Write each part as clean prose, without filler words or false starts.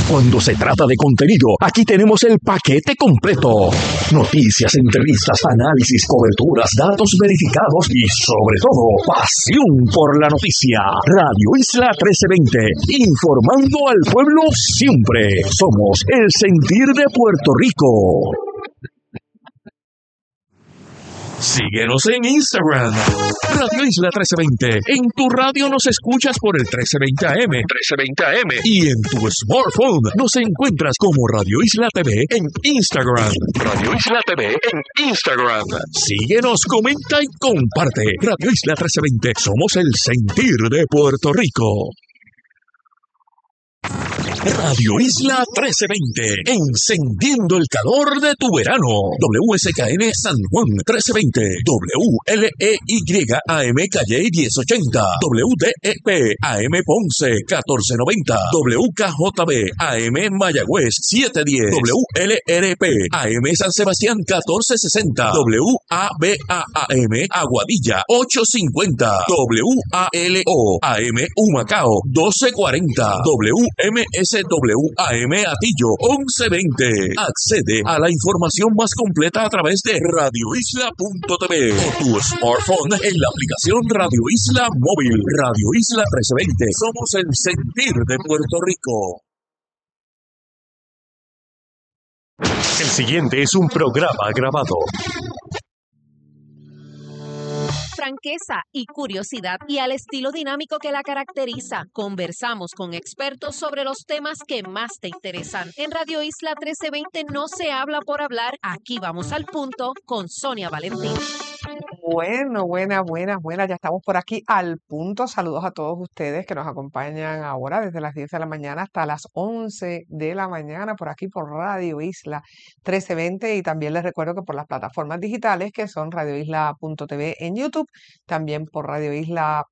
Cuando se trata de contenido, aquí tenemos el paquete completo. Noticias, entrevistas, análisis, coberturas, datos verificados y, sobre todo, pasión por la noticia. Radio Isla 1320, informando al pueblo siempre. Somos el sentir de Puerto Rico. Síguenos en Instagram, Radio Isla 1320. En tu radio nos escuchas por el 1320 AM, y en tu smartphone nos encuentras como Radio Isla TV en Instagram. Radio Isla TV en Instagram. Síguenos, comenta y comparte. Radio Isla 1320. Somos el sentir de Puerto Rico. Radio Isla 1320, encendiendo el calor de tu verano. WSKN San Juan 1320, WLEY AM Calle 1080, WDEP AM Ponce 1490, WKJB AM Mayagüez 710, WLRP AM San Sebastián 1460, WABA AM Aguadilla 850, WALO AM Humacao 1240, MSWAM Atillo 1120. Accede a la información más completa a través de radioisla.tv o tu smartphone en la aplicación Radio Isla Móvil. Radio Isla 1320. Somos el sentir de Puerto Rico. El siguiente es un programa grabado. Franqueza y curiosidad y al estilo dinámico que la caracteriza. Conversamos con expertos sobre los temas que más te interesan. En Radio Isla 1320 no se habla por hablar. Aquí vamos al punto con Sonia Valentín. Bueno, buenas. Ya estamos por aquí al punto. Saludos a todos ustedes que nos acompañan ahora desde las 10 de la mañana hasta las 11 de la mañana por aquí por Radio Isla 1320 y también les recuerdo que por las plataformas digitales que son radioisla.tv en YouTube, también por Radio Isla,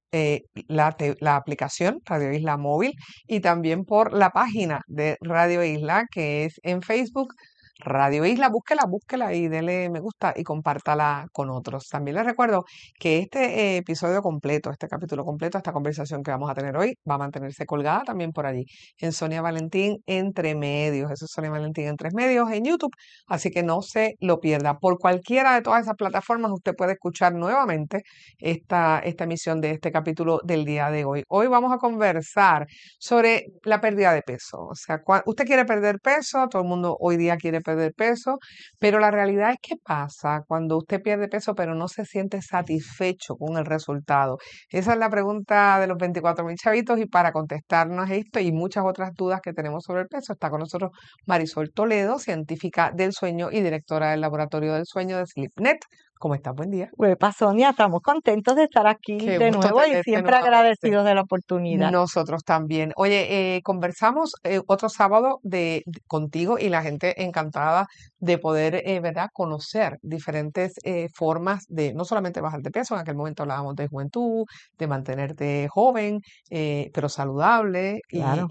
la aplicación Radio Isla Móvil y también por la página de Radio Isla que es en Facebook. Radio Isla, búsquela y dele me gusta y compártala con otros. También les recuerdo que este episodio completo, este capítulo completo, esta conversación que vamos a tener hoy, va a mantenerse colgada también por allí, en Sonia Valentín Entre Medios. Eso es Sonia Valentín Entre Medios en YouTube, así que no se lo pierda. Por cualquiera de todas esas plataformas usted puede escuchar nuevamente esta emisión de este capítulo del día de hoy. Hoy vamos a conversar sobre la pérdida de peso. O sea, usted quiere perder peso, todo el mundo hoy día quiere perder peso, pero la realidad es que pasa cuando usted pierde peso pero no se siente satisfecho con el resultado. Esa es la pregunta de los 24,000 chavitos y para contestarnos esto y muchas otras dudas que tenemos sobre el peso está con nosotros Marisol Toledo, científica del sueño y directora del Laboratorio del Sueño de SleepNet. ¿Cómo estás? Buen día. Pues, Sonia, estamos contentos de estar aquí de nuevo y siempre agradecidos de la oportunidad. Nosotros también. Oye, conversamos otro sábado contigo y la gente encantada de poder, ¿verdad?, conocer diferentes formas de no solamente bajar de peso, en aquel momento hablábamos de juventud, de mantenerte joven, pero saludable Claro.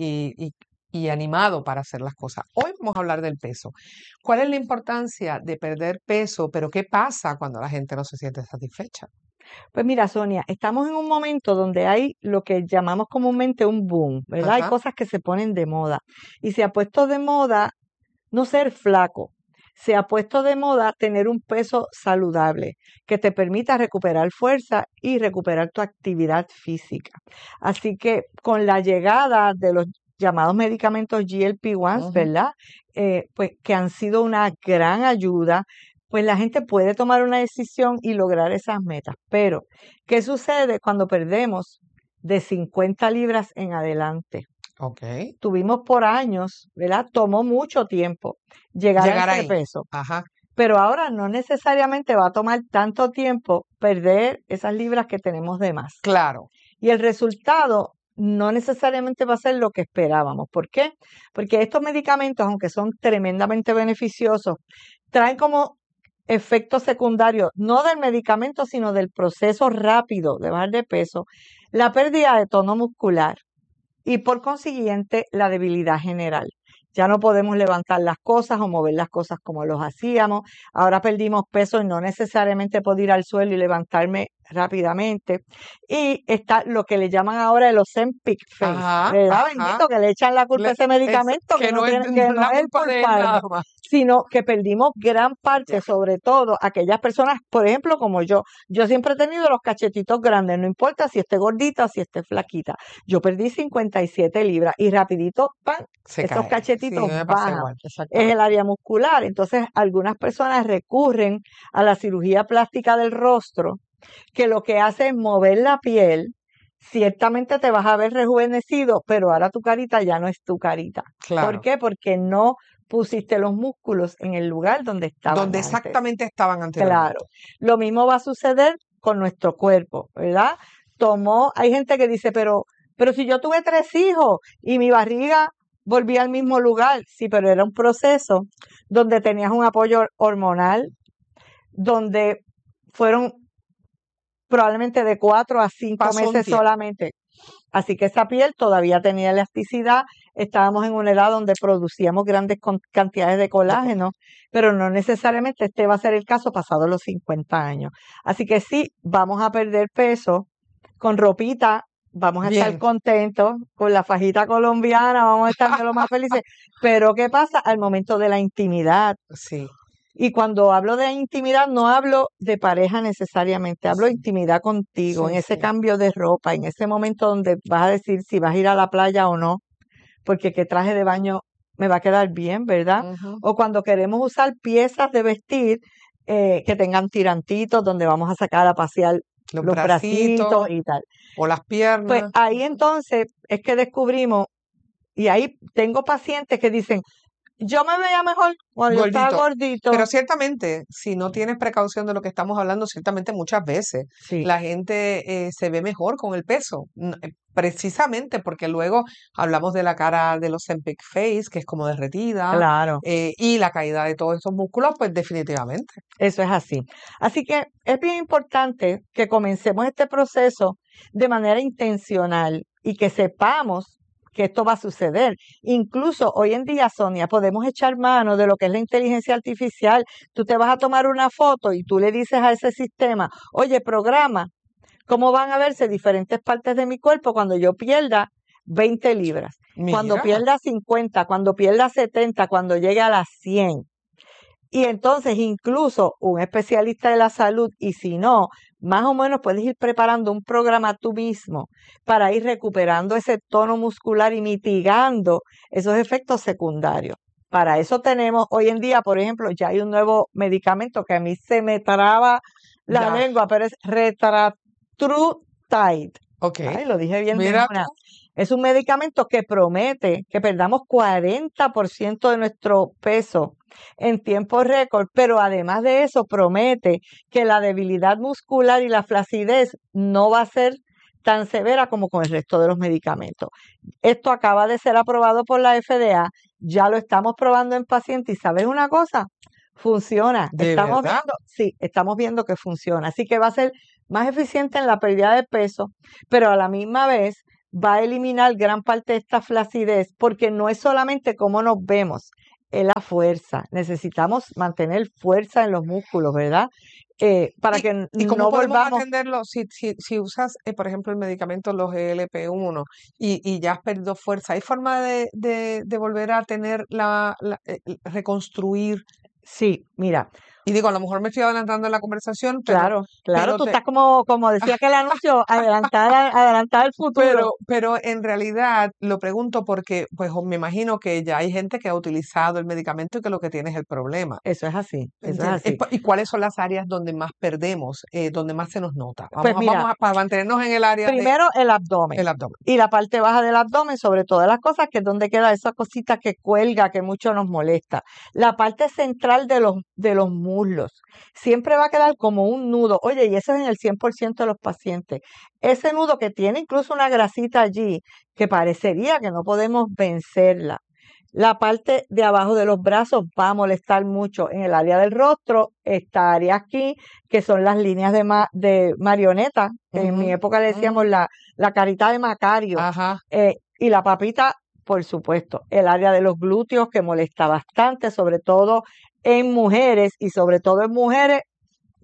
y animado para hacer las cosas. Hoy vamos a hablar del peso. ¿Cuál es la importancia de perder peso? Pero ¿qué pasa cuando la gente no se siente satisfecha? Pues mira, Sonia, estamos en un momento donde hay lo que llamamos comúnmente un boom, ¿verdad? Ajá. Hay cosas que se ponen de moda y se ha puesto de moda no ser flaco. Se ha puesto de moda tener un peso saludable que te permita recuperar fuerza y recuperar tu actividad física. Así que con la llegada de los llamados medicamentos GLP-1, ¿verdad? Pues que han sido una gran ayuda, pues la gente puede tomar una decisión y lograr esas metas. Pero, ¿qué sucede cuando perdemos de 50 libras en adelante? Ok. Tuvimos por años, ¿verdad? Tomó mucho tiempo llegar a ese ahí. peso. Ajá. Pero ahora no necesariamente va a tomar tanto tiempo perder esas libras que tenemos de más. Claro. Y el resultado no necesariamente va a ser lo que esperábamos. ¿Por qué? Porque estos medicamentos, aunque son tremendamente beneficiosos, traen como efectos secundarios, no del medicamento, sino del proceso rápido de bajar de peso, la pérdida de tono muscular y por consiguiente la debilidad general. Ya no podemos levantar las cosas o mover las cosas como los hacíamos. Ahora perdimos peso y no necesariamente puedo ir al suelo y levantarme rápidamente. Y está lo que le llaman ahora el Ozempic Face, Ajá, ¿verdad? ajá. Bendito, que le echan la culpa a ese medicamento Que no es que no la es el culpa de él nada culpable, más. sino que perdimos gran parte, Ya. sobre todo aquellas personas, por ejemplo, como yo. Yo siempre he tenido los cachetitos grandes, no importa si esté gordita o si esté flaquita. Yo perdí 57 libras y rapidito, ¡pam!, Se esos cae. Sí, cachetitos me pasa bajan. igual, Es exactamente. el área muscular. Entonces, algunas personas recurren a la cirugía plástica del rostro, que lo que hace es mover la piel. Ciertamente te vas a ver rejuvenecido, pero ahora tu carita ya no es tu carita. ¿Por Claro. qué? Porque no pusiste los músculos en el lugar donde estaban Donde antes. exactamente estaban anteriormente. Claro. Lo mismo va a suceder con nuestro cuerpo, ¿verdad? Hay gente que dice, pero si yo tuve 3 hijos y mi barriga volvía al mismo lugar, sí, pero era un proceso donde tenías un apoyo hormonal, donde fueron probablemente de 4 a 5 Pasó un meses tiempo. solamente. Así que esa piel todavía tenía elasticidad, estábamos en una edad donde producíamos grandes cantidades de colágeno, pero no necesariamente este va a ser el caso pasado los 50 años. Así que sí, vamos a perder peso con ropita, vamos a estar Bien. contentos, con la fajita colombiana, vamos a estar de lo más felices. Pero ¿qué pasa al momento de la intimidad? Sí. Y cuando hablo de intimidad, no hablo de pareja necesariamente, hablo de Sí. intimidad contigo, Sí, en ese sí. cambio de ropa, en ese momento donde vas a decir si vas a ir a la playa o no, porque qué traje de baño me va a quedar bien, ¿verdad? Ujú. O cuando queremos usar piezas de vestir que tengan tirantitos, donde vamos a sacar a pasear Los los bracitos bracitos y tal. o las Pues piernas. ahí entonces es que descubrimos, y ahí tengo pacientes que dicen, yo me veía mejor cuando yo estaba Gordito. Pero gordito. ciertamente, si no tienes precaución de lo que estamos hablando, ciertamente muchas veces Sí, la gente se ve mejor con el peso. Precisamente porque luego hablamos de la cara de los Ozempic Face, que es como derretida, claro. y la caída de todos estos músculos, pues definitivamente. Eso es así. Así que es bien importante que comencemos este proceso de manera intencional y que sepamos que esto va a suceder. Incluso hoy en día, Sonia, podemos echar mano de lo que es la inteligencia artificial. Tú te vas a tomar una foto y tú le dices a ese sistema, oye, programa, ¿cómo van a verse diferentes partes de mi cuerpo cuando yo pierda 20 libras? Cuando Mira, pierda 50, cuando pierda 70, cuando llegue a las 100. Y entonces incluso un especialista de la salud, y si no, más o menos puedes ir preparando un programa tú mismo para ir recuperando ese tono muscular y mitigando esos efectos secundarios. Para eso tenemos hoy en día, por ejemplo, ya hay un nuevo medicamento que a mí se me traba la ya, lengua, pero es Retatrutide. ok. Ay, lo dije bien de Mira una. tú, Es un medicamento que promete que perdamos 40% de nuestro peso en tiempo récord, pero además de eso promete que la debilidad muscular y la flacidez no va a ser tan severa como con el resto de los medicamentos. Esto acaba de ser aprobado por la FDA, ya lo estamos probando en pacientes y ¿sabes una cosa? Funciona. de verdad, Estamos viendo que funciona. Así que va a ser más eficiente en la pérdida de peso, pero a la misma vez va a eliminar gran parte de esta flacidez, porque no es solamente cómo nos vemos, es la fuerza. Necesitamos mantener fuerza en los músculos, ¿verdad? Para que ¿y cómo no podemos volvamos. atenderlo si usas, por ejemplo, el medicamento, los GLP-1 y ya has perdido fuerza? ¿Hay forma de volver a tener reconstruir? Sí, mira, Y digo, a lo mejor me estoy adelantando en la conversación, pero, claro, pero tú estás como decía aquel anuncio, adelantar el futuro. Pero en realidad lo pregunto porque, pues me imagino que ya hay gente que ha utilizado el medicamento y que lo que tiene es el problema. Eso es así, eso es ¿Entiendes? así. ¿Y cuáles son las áreas donde más perdemos, donde más se nos nota? Pues mira, Para mantenernos en el área primero el abdomen del abdomen. y la parte baja del abdomen, sobre todas las cosas, que es donde queda esa cosita que cuelga, que mucho nos molesta. La parte central de los muslos siempre va a quedar como un nudo. Oye, y eso es en el 100% de los pacientes. Ese nudo que tiene incluso una grasita allí, que parecería que no podemos vencerla. La parte de abajo de los brazos va a molestar mucho. En el área del rostro, esta área aquí, que son las líneas de marioneta. En mi Ujú, época le decíamos ujú. la carita de Macario. Ajá. Y la papita, por supuesto. El área de los glúteos, que molesta bastante, sobre todo en mujeres, y sobre todo en mujeres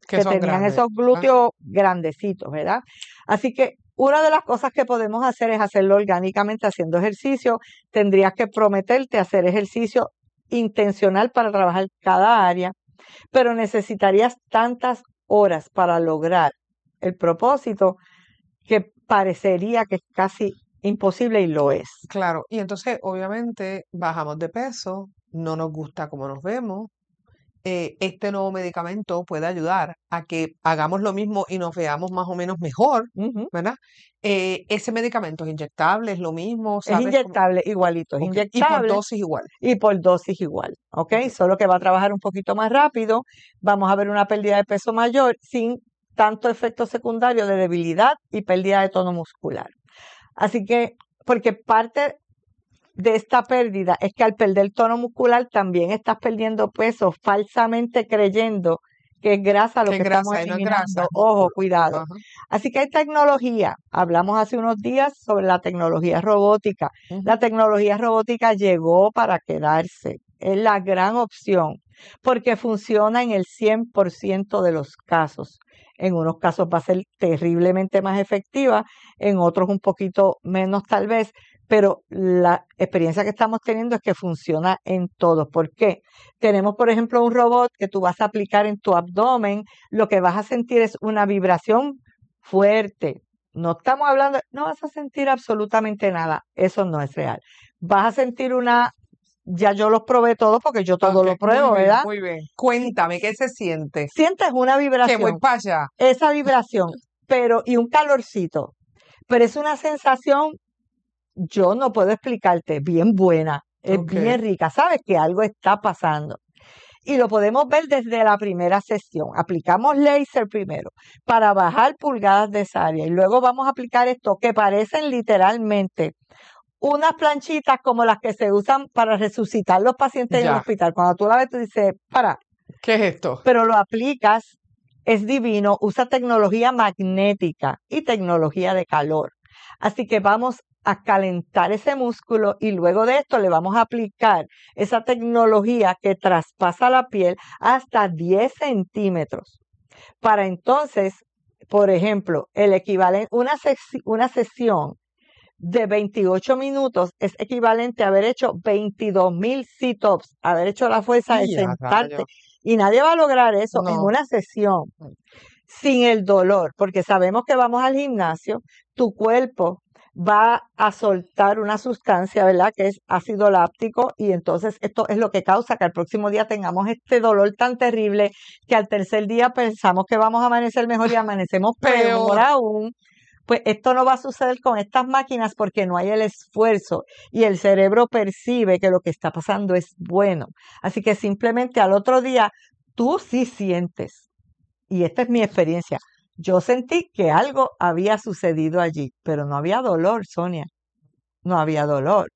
Que que son tenían grandes. esos glúteos grandecitos, ¿verdad? Así que una de las cosas que podemos hacer es hacerlo orgánicamente haciendo ejercicio. Tendrías que prometerte hacer ejercicio intencional para trabajar cada área, pero necesitarías tantas horas para lograr el propósito que parecería que es casi imposible y lo es. Claro, y entonces obviamente bajamos de peso, no nos gusta cómo nos vemos. Este nuevo medicamento puede ayudar a que hagamos lo mismo y nos veamos más o menos mejor, Ujú. ¿verdad? Ese medicamento es inyectable, es lo mismo, Es ¿sabes? inyectable igualito, es Ok, y por inyectable dosis igual. y por dosis igual, ¿ok? Ok. Solo que va a trabajar un poquito más rápido, vamos a ver una pérdida de peso mayor sin tanto efecto secundario de debilidad y pérdida de tono muscular. Así que, porque parte de esta pérdida es que al perder tono muscular también estás perdiendo peso falsamente creyendo que es grasa lo Que que es estamos grasa y no es grasa, eliminando. es Ojo, músculo. cuidado. Ajá. Así que hay tecnología. Hablamos hace unos días sobre la tecnología robótica. Ujú. La tecnología robótica llegó para quedarse. Es la gran opción porque funciona en el 100% de los casos. En unos casos va a ser terriblemente más efectiva, en otros un poquito menos tal vez, pero la experiencia que estamos teniendo es que funciona en todos. ¿Por qué? Tenemos, por ejemplo, un robot que tú vas a aplicar en tu abdomen, lo que vas a sentir es una vibración fuerte. No estamos hablando, no vas a sentir absolutamente nada, eso no es real. Vas a sentir ya yo los probé todos porque yo todo Ok, lo pruebo, muy bien, ¿verdad? muy bien. Cuéntame, ¿qué se siente? Sientes una Que voy vibración, para allá. esa vibración, y un calorcito, pero es una sensación, yo no puedo explicarte, bien buena, es Ok. bien rica, sabes que algo está pasando. Y lo podemos ver desde la primera sesión. Aplicamos láser primero para bajar pulgadas de esa área y luego vamos a aplicar esto que parecen literalmente unas planchitas como las que se usan para resucitar los pacientes en el Ya. hospital. Cuando tú la ves, tú dices, para, ¿Qué es esto? pero lo aplicas, es divino, usa tecnología magnética y tecnología de calor. Así que vamos a calentar ese músculo y luego de esto le vamos a aplicar esa tecnología que traspasa la piel hasta 10 centímetros. Para entonces, por ejemplo, el equivalente, una sesión de 28 minutos es equivalente a haber hecho 22,000 sit-ups, haber hecho la fuerza de Y a sentarte. rayos. Y nadie va a lograr eso en No. una sesión sin el dolor, porque sabemos que vamos al gimnasio, tu cuerpo va a soltar una sustancia, ¿verdad? Que es ácido láctico y entonces esto es lo que causa que al próximo día tengamos este dolor tan terrible que al tercer día pensamos que vamos a amanecer mejor y amanecemos peor Peor. aún. Pues esto no va a suceder con estas máquinas porque no hay el esfuerzo y el cerebro percibe que lo que está pasando es bueno. Así que simplemente al otro día tú sí sientes, y esta es mi experiencia, yo sentí que algo había sucedido allí, pero no había dolor, Sonia, no había dolor.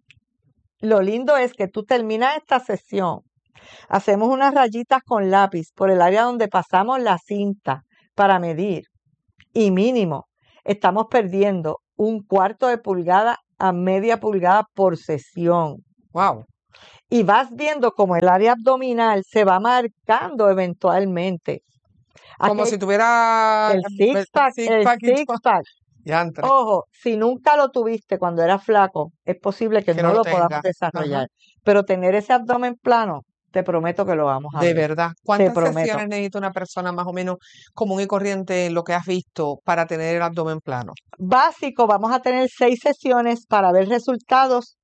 Lo lindo es que tú terminas esta sesión, hacemos unas rayitas con lápiz por el área donde pasamos la cinta para medir y mínimo estamos perdiendo 1/4 de pulgada a media pulgada por sesión. Wow. Y vas viendo como el área abdominal se va marcando eventualmente. Como Aquí si tuviera el six-pack, six-pack y todo. six-pack. Diantre, Ojo, si nunca lo tuviste cuando eras flaco, es posible que que no no lo lo podamos tenga. Ajá. desarrollar. Pero tener ese abdomen plano, te prometo que lo vamos a De ver. verdad. Te ¿Cuántas prometo. sesiones necesita una persona más o menos común y corriente en lo que has visto para tener el abdomen plano? Básico, vamos a tener 6 sesiones para ver resultados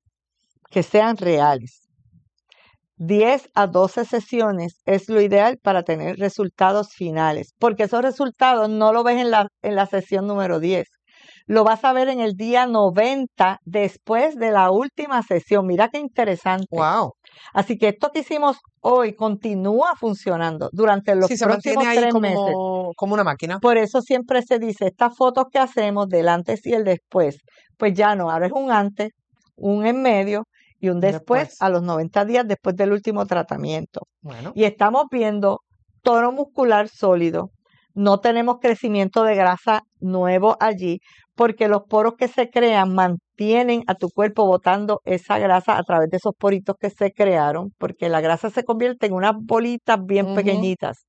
que sean reales. 10 a 12 sesiones es lo ideal para tener resultados finales, porque esos resultados no lo ves en la sesión número 10. Lo vas a ver en el día 90 después de la última sesión. Mira qué interesante. Wow. Así que esto que hicimos hoy continúa funcionando durante los Sí, se próximos mantiene ahí 3 meses. como una máquina. Por eso siempre se dice, estas fotos que hacemos del antes y el después, pues ya no, ahora es un antes, un en medio y un después Después. a los 90 días después del último tratamiento. Bueno, Y estamos viendo tono muscular sólido, no tenemos crecimiento de grasa nuevo allí, porque los poros que se crean mantienen a tu cuerpo botando esa grasa a través de esos poritos que se crearon, porque la grasa se convierte en unas bolitas bien ujú. pequeñitas.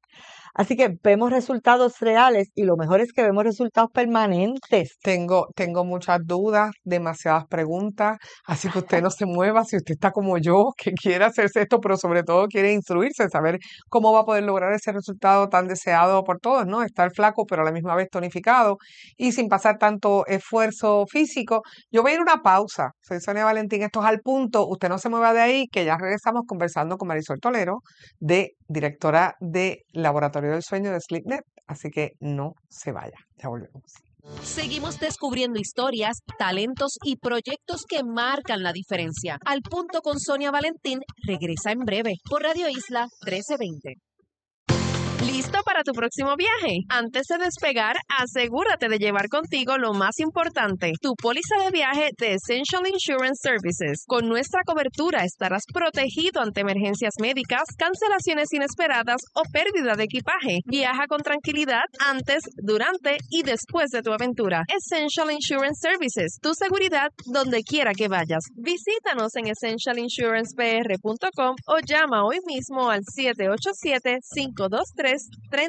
Así que vemos resultados reales y lo mejor es que vemos resultados permanentes. Tengo muchas dudas, demasiadas preguntas, así que usted no se mueva si usted está como yo, que quiere hacerse esto, pero sobre todo quiere instruirse, saber cómo va a poder lograr ese resultado tan deseado por todos, ¿no? Estar flaco, pero a la misma vez tonificado y sin pasar tanto esfuerzo físico. Yo voy a ir a una pausa. Soy Sonia Valentín, esto es Al Punto. Usted no se mueva de ahí, que ya regresamos conversando con Marisol Toledo, directora de Laboratorio del Sueño de SleepNet. Así que no se vaya. Ya volvemos. Seguimos descubriendo historias, talentos y proyectos que marcan la diferencia. Al Punto con Sonia Valentín regresa en breve por Radio Isla 1320. ¿Listo para tu próximo viaje? Antes de despegar, asegúrate de llevar contigo lo más importante, tu póliza de viaje de Essential Insurance Services. Con nuestra cobertura estarás protegido ante emergencias médicas, cancelaciones inesperadas o pérdida de equipaje. Viaja con tranquilidad antes, durante y después de tu aventura. Essential Insurance Services, tu seguridad donde quiera que vayas. Visítanos en essentialinsurancepr.com o llama hoy mismo al 787-523-3000.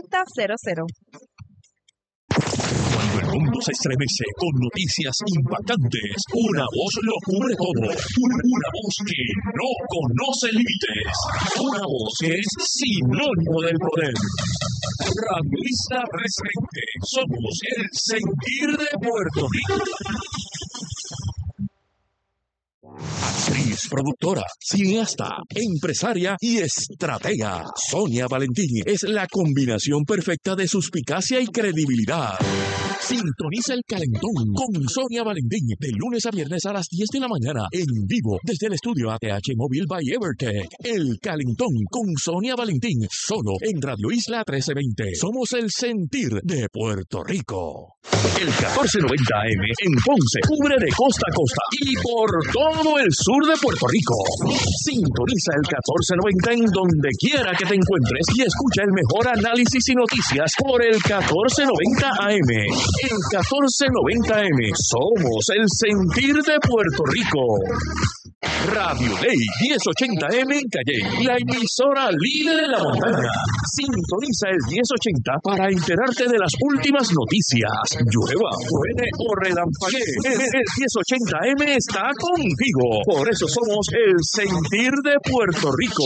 Cuando el mundo se estremece con noticias impactantes, una voz lo cubre todo. Una voz que no conoce límites. Una voz que es sinónimo del poder. Radio Isla 1320. Somos el sentir de Puerto Rico. Actriz, productora, cineasta, empresaria y estratega. Sonia Valentín es la combinación perfecta de suspicacia y credibilidad. Sintoniza El Calentón con Sonia Valentín de lunes a viernes a las 10 de la mañana en vivo desde el estudio ATH Móvil by Evertech. El Calentón con Sonia Valentín solo en Radio Isla 1320. Somos el sentir de Puerto Rico. El 1490 AM en Ponce cubre de costa a costa y por todo el sur de Puerto Rico. Sintoniza el 1490 en donde quiera que te encuentres y escucha el mejor análisis y noticias por el 1490 AM. El 1490M. Somos el sentir de Puerto Rico. Radio Ley 1080M en Calle, la emisora líder de la montaña. Sintoniza el 1080 para enterarte de las últimas noticias. Llueva, truene o relampaguee. El 1080M está contigo. Por eso somos el sentir de Puerto Rico.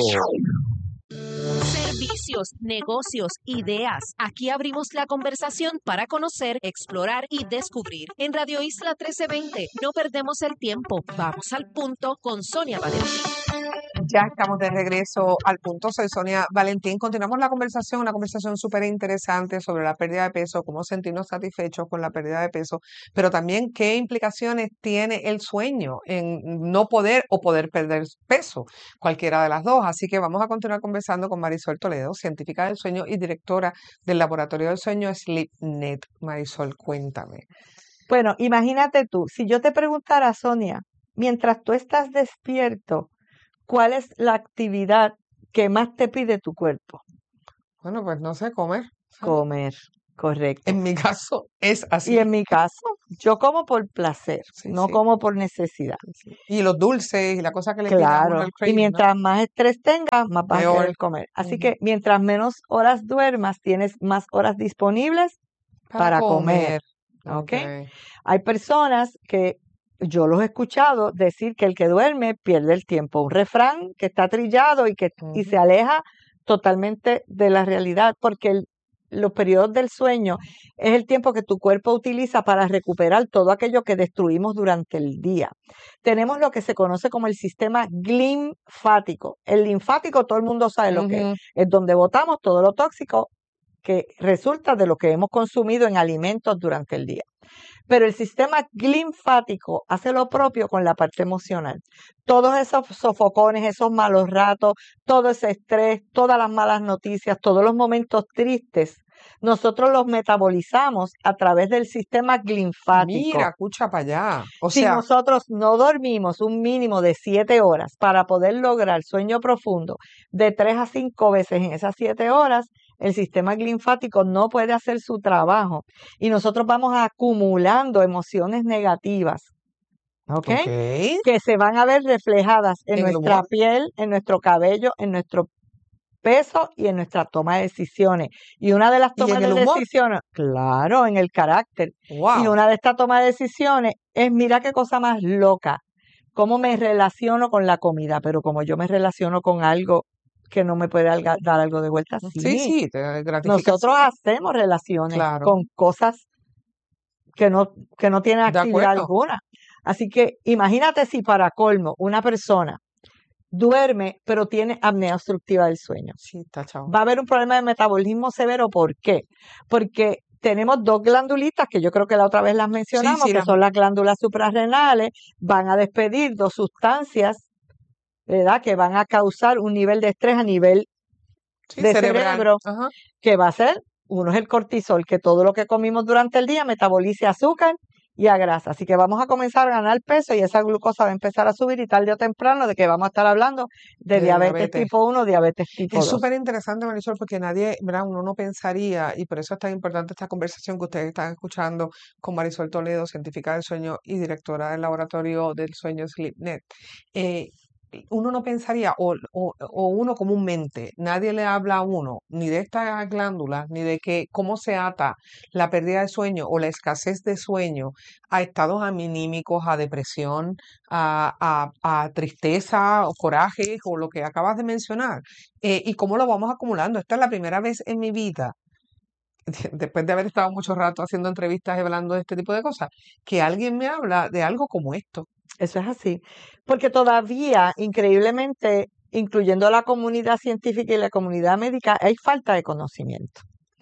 Servicios, negocios, ideas. Aquí abrimos la conversación para conocer, explorar y descubrir. En Radio Isla 1320 no perdemos el tiempo. Vamos al punto con Sonia Valentín. Ya estamos de regreso al punto. Soy Sonia Valentín. Continuamos la conversación, una conversación súper interesante sobre la pérdida de peso, cómo sentirnos satisfechos con la pérdida de peso, pero también qué implicaciones tiene el sueño en no poder o poder perder peso, cualquiera de las dos. Así que vamos a continuar conversando con Marisol Toledo, científica del sueño y directora del Laboratorio del Sueño SleepNet. Marisol, cuéntame. Bueno, imagínate tú, si yo te preguntara, Sonia, mientras tú estás despierto, ¿cuál es la actividad que más te pide tu cuerpo? Bueno, pues no sé, comer. Comer, correcto. En mi caso es así. Y en mi caso, yo como por placer, Sí, no sí. como por necesidad. Y los dulces y la cosa que le Claro, al y craving, ¿no? mientras más estrés tengas, más vas a Peor. querer comer. Así Ujú. que mientras menos horas duermas, tienes más horas disponibles para comer. ¿Ok? Ok. Hay personas que yo los he escuchado decir que el que duerme pierde el tiempo. Un refrán que está trillado y se aleja totalmente de la realidad, porque los periodos del sueño es el tiempo que tu cuerpo utiliza para recuperar todo aquello que destruimos durante el día. Tenemos lo que se conoce como el sistema linfático. El linfático, todo el mundo sabe lo que es donde botamos todo lo tóxico que resulta de lo que hemos consumido en alimentos durante el día. Pero el sistema linfático hace lo propio con la parte emocional. Todos esos sofocones, esos malos ratos, todo ese estrés, todas las malas noticias, todos los momentos tristes, nosotros los metabolizamos a través del sistema linfático. Mira, escucha para allá. O Si sea, nosotros no dormimos un mínimo de 7 horas para poder lograr sueño profundo de 3 a 5 veces en esas 7 horas, el sistema linfático no puede hacer su trabajo y nosotros vamos acumulando emociones negativas, ¿ok? Que se van a ver reflejadas en En el nuestra humor. piel, en nuestro cabello, en nuestro peso y en nuestra toma de decisiones. Y una de las ¿Y en tomas de el humor? decisiones, claro, en el carácter. Y Wow. una de estas tomas de decisiones es, mira qué cosa más loca, cómo me relaciono con la comida, pero como yo me relaciono con algo que no me puede dar algo de vuelta, Sí, sí. sí, te gratifica. Nosotros hacemos relaciones Claro. con cosas que no tienen De actividad acuerdo. alguna. Así que imagínate si para colmo una persona duerme pero tiene apnea obstructiva del sueño. Sí, está chavo. Va a haber un problema de metabolismo severo. ¿Por qué? Porque tenemos dos glandulitas que yo creo que la otra vez las mencionamos, sí, que las- son las glándulas suprarrenales, van a despedir dos sustancias, ¿verdad? Que van a causar un nivel de estrés a nivel Sí, de cerebral. cerebro, Ajá. que va a ser, uno es el cortisol, que todo lo que comimos durante el día metabolice azúcar y a grasa. Así que vamos a comenzar a ganar peso y esa glucosa va a empezar a subir y tarde o temprano de que vamos a estar hablando de De diabetes diabetes. tipo 1, diabetes tipo Es 2. súper interesante, Marisol, porque nadie, ¿verdad? Uno no pensaría, y por eso es tan importante esta conversación que ustedes están escuchando con Marisol Toledo, científica del sueño y directora del laboratorio del sueño SleepNet. Uno no pensaría, o uno comúnmente, nadie le habla a uno ni de estas glándulas, ni de que cómo se ata la pérdida de sueño o la escasez de sueño a estados anímicos, a depresión, a tristeza o coraje, o lo que acabas de mencionar, y cómo lo vamos acumulando. Esta es la primera vez en mi vida, después de haber estado mucho rato haciendo entrevistas y hablando de este tipo de cosas, que alguien me habla de algo como esto. Eso es así. Porque todavía, increíblemente, incluyendo la comunidad científica y la comunidad médica, hay falta de conocimiento.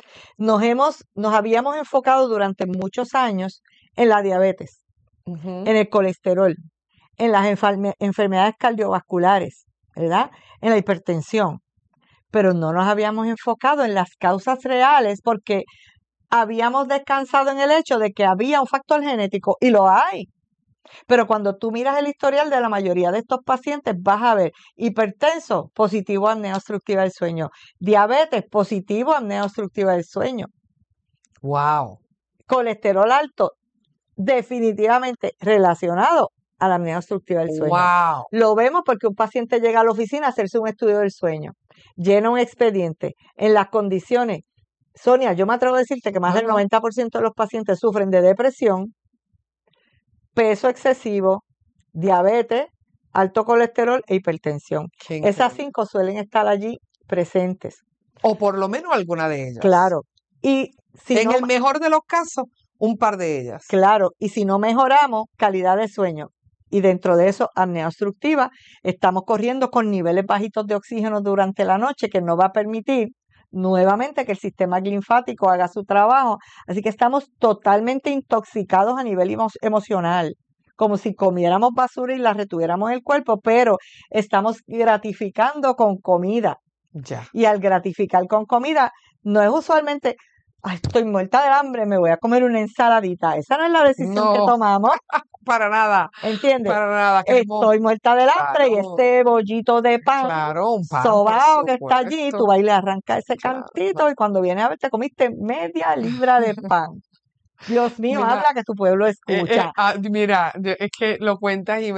Nos habíamos enfocado durante muchos años en la diabetes, Ujú. en el colesterol, en las enfermedades cardiovasculares, ¿verdad? En la hipertensión, pero no nos habíamos enfocado en las causas reales porque habíamos descansado en el hecho de que había un factor genético y lo hay. Pero cuando tú miras el historial de la mayoría de estos pacientes, vas a ver hipertenso, positivo a apnea obstructiva del sueño, diabetes, positivo a apnea obstructiva del sueño, Wow. colesterol alto, definitivamente relacionado a la apnea obstructiva del sueño. Wow. Lo vemos porque un paciente llega a la oficina a hacerse un estudio del sueño, llena un expediente en las condiciones. Sonia, yo me atrevo a decirte que más del 90% de los pacientes sufren de depresión, peso excesivo, diabetes, alto colesterol e hipertensión. Qué Esas increíble. 5 suelen estar allí presentes. O por lo menos alguna de ellas. Claro. Y si En no, el mejor de los casos, un par de ellas. claro, y si no mejoramos, calidad de sueño. Y dentro de eso, apnea obstructiva, estamos corriendo con niveles bajitos de oxígeno durante la noche que no va a permitir nuevamente que el sistema linfático haga su trabajo. Así que estamos totalmente intoxicados a nivel emocional, como si comiéramos basura y la retuviéramos en el cuerpo, pero estamos gratificando con comida. Ya. Y al gratificar con comida, no es usualmente, ay, estoy muerta de hambre, me voy a comer una ensaladita. Esa no es la decisión que No, tomamos, para nada. ¿entiendes? Para nada. Queremos, Estoy muerta del hambre y claro, este bollito de pan claro, un pan, por sobao que está allí, supuesto. tú vas y le arrancas ese Claro. cantito y cuando vienes a ver te comiste media libra de pan. Dios mío, Mira, habla que tu pueblo escucha. mira, es que lo cuentas y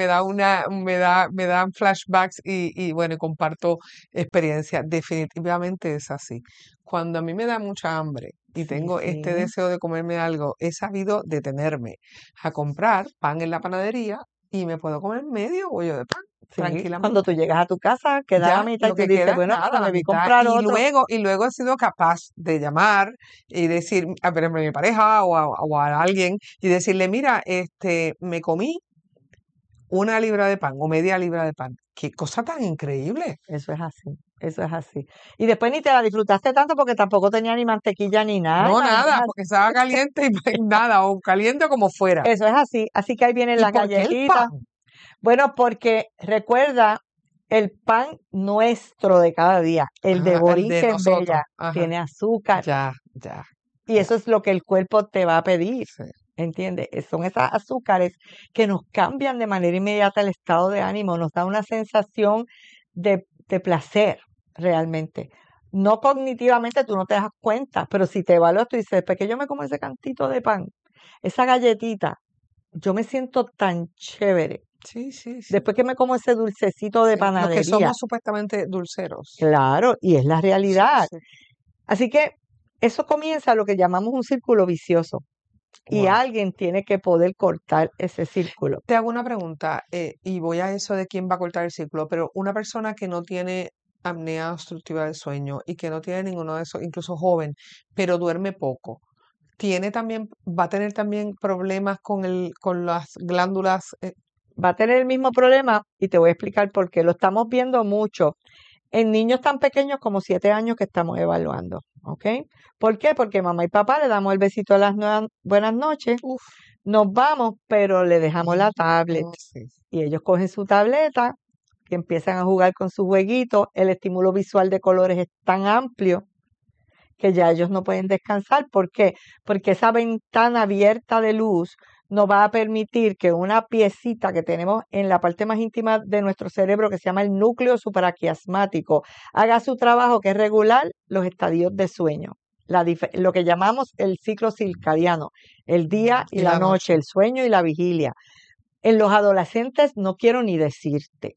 me dan flashbacks y bueno, y comparto experiencia. Definitivamente es así. Cuando a mí me da mucha hambre y Sí, tengo este sí, deseo de comerme algo, he sabido detenerme a comprar pan en la panadería y me puedo comer medio bollo de pan sí. Cuando tranquilamente. tú llegas a tu casa, queda la Ya, mitad y lo tú que dices, queda es bueno, nada, pero la debí mitad. comprar otro. Y luego he sido capaz de llamar y decir, a ver, a mi pareja o a alguien y decirle, mira, me comí una libra de pan o media libra de pan. Qué cosa tan increíble. Eso es así, eso es así. Y después ni te la disfrutaste tanto porque tampoco tenía ni mantequilla ni nada, No, nada, imagínate. porque estaba caliente y pues nada, o caliente como fuera. Eso es así. Así que ahí vienen ¿Y las por qué el galletitas. pan? Bueno, porque recuerda, el pan nuestro de cada día, el de Ajá, el Borín de que es nosotros. bella, Ajá, tiene azúcar ya, y eso es lo que el cuerpo te va a pedir, sí. ¿entiendes? Son esas azúcares que nos cambian de manera inmediata el estado de ánimo, nos da una sensación de placer realmente. No cognitivamente tú no te das cuenta, pero si te evalúas tú dices, después que yo me como ese cantito de pan, esa galletita, yo me siento tan chévere. Sí, sí, sí. Después que me como ese dulcecito de Sí, los que panadería. somos supuestamente dulceros. Claro, y es la Sí, realidad. sí. Así que eso comienza lo que llamamos un círculo vicioso y Wow. alguien tiene que poder cortar ese círculo. Te hago una pregunta, y voy a eso de quién va a cortar el ciclo, pero una persona que no tiene apnea obstructiva del sueño y que no tiene ninguno de esos, incluso joven, pero duerme poco, va a tener también problemas con las glándulas. Va a tener el mismo problema y te voy a explicar por qué. Lo estamos viendo mucho en niños tan pequeños como 7 años que estamos evaluando, ¿ok? ¿Por qué? Porque mamá y papá le damos el besito a las buenas noches, Uf, nos vamos, pero le dejamos la mm, tablet sí. y ellos cogen su tableta y empiezan a jugar con sus jueguitos. El estímulo visual de colores es tan amplio que ya ellos no pueden descansar. ¿Por qué? Porque esa ventana abierta de luz no va a permitir que una piecita que tenemos en la parte más íntima de nuestro cerebro, que se llama el núcleo supraquiasmático, haga su trabajo, que es regular los estadios de sueño. Lo que llamamos el ciclo circadiano, el día y Y la la noche, noche. el sueño y la vigilia. En los adolescentes no quiero ni decirte,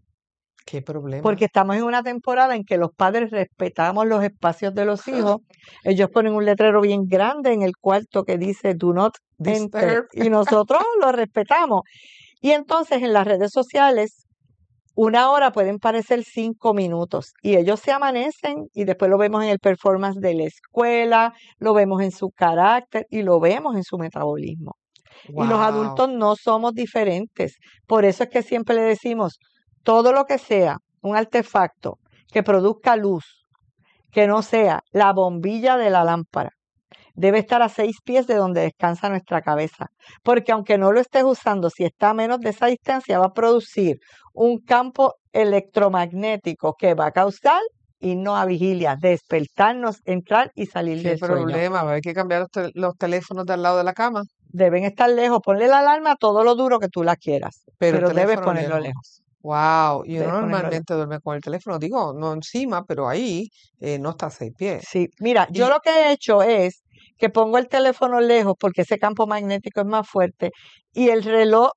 Qué problema. porque estamos en una temporada en que los padres respetamos los espacios de los hijos. Ellos ponen un letrero bien grande en el cuarto que dice "Do not enter" Disturb. y nosotros lo respetamos. Y entonces en las redes sociales, 1 hora pueden parecer 5 minutos y ellos se amanecen y después lo vemos en el performance de la escuela, lo vemos en su carácter y lo vemos en su metabolismo. Y los Wow. adultos no somos diferentes. Por eso es que siempre le decimos, todo lo que sea un artefacto que produzca luz, que no sea la bombilla de la lámpara, debe estar a 6 pies de donde descansa nuestra cabeza. Porque aunque no lo estés usando, si está a menos de esa distancia, va a producir un campo electromagnético que va a causar irnos a vigilia, despertarnos, entrar y salir Qué del sueño. problema. Va a haber que cambiar los teléfonos de al lado de la cama, Deben estar lejos. Ponle la alarma todo lo duro que tú la quieras, pero el pero debes teléfono ponerlo lejos. lejos. Wow. Y uno Debes ponerlo lejos. normalmente duerme con el teléfono, digo, no encima, pero ahí no está a 6 pies. Sí, mira, yo Y lo que he hecho es que pongo el teléfono lejos porque ese campo magnético es más fuerte y el reloj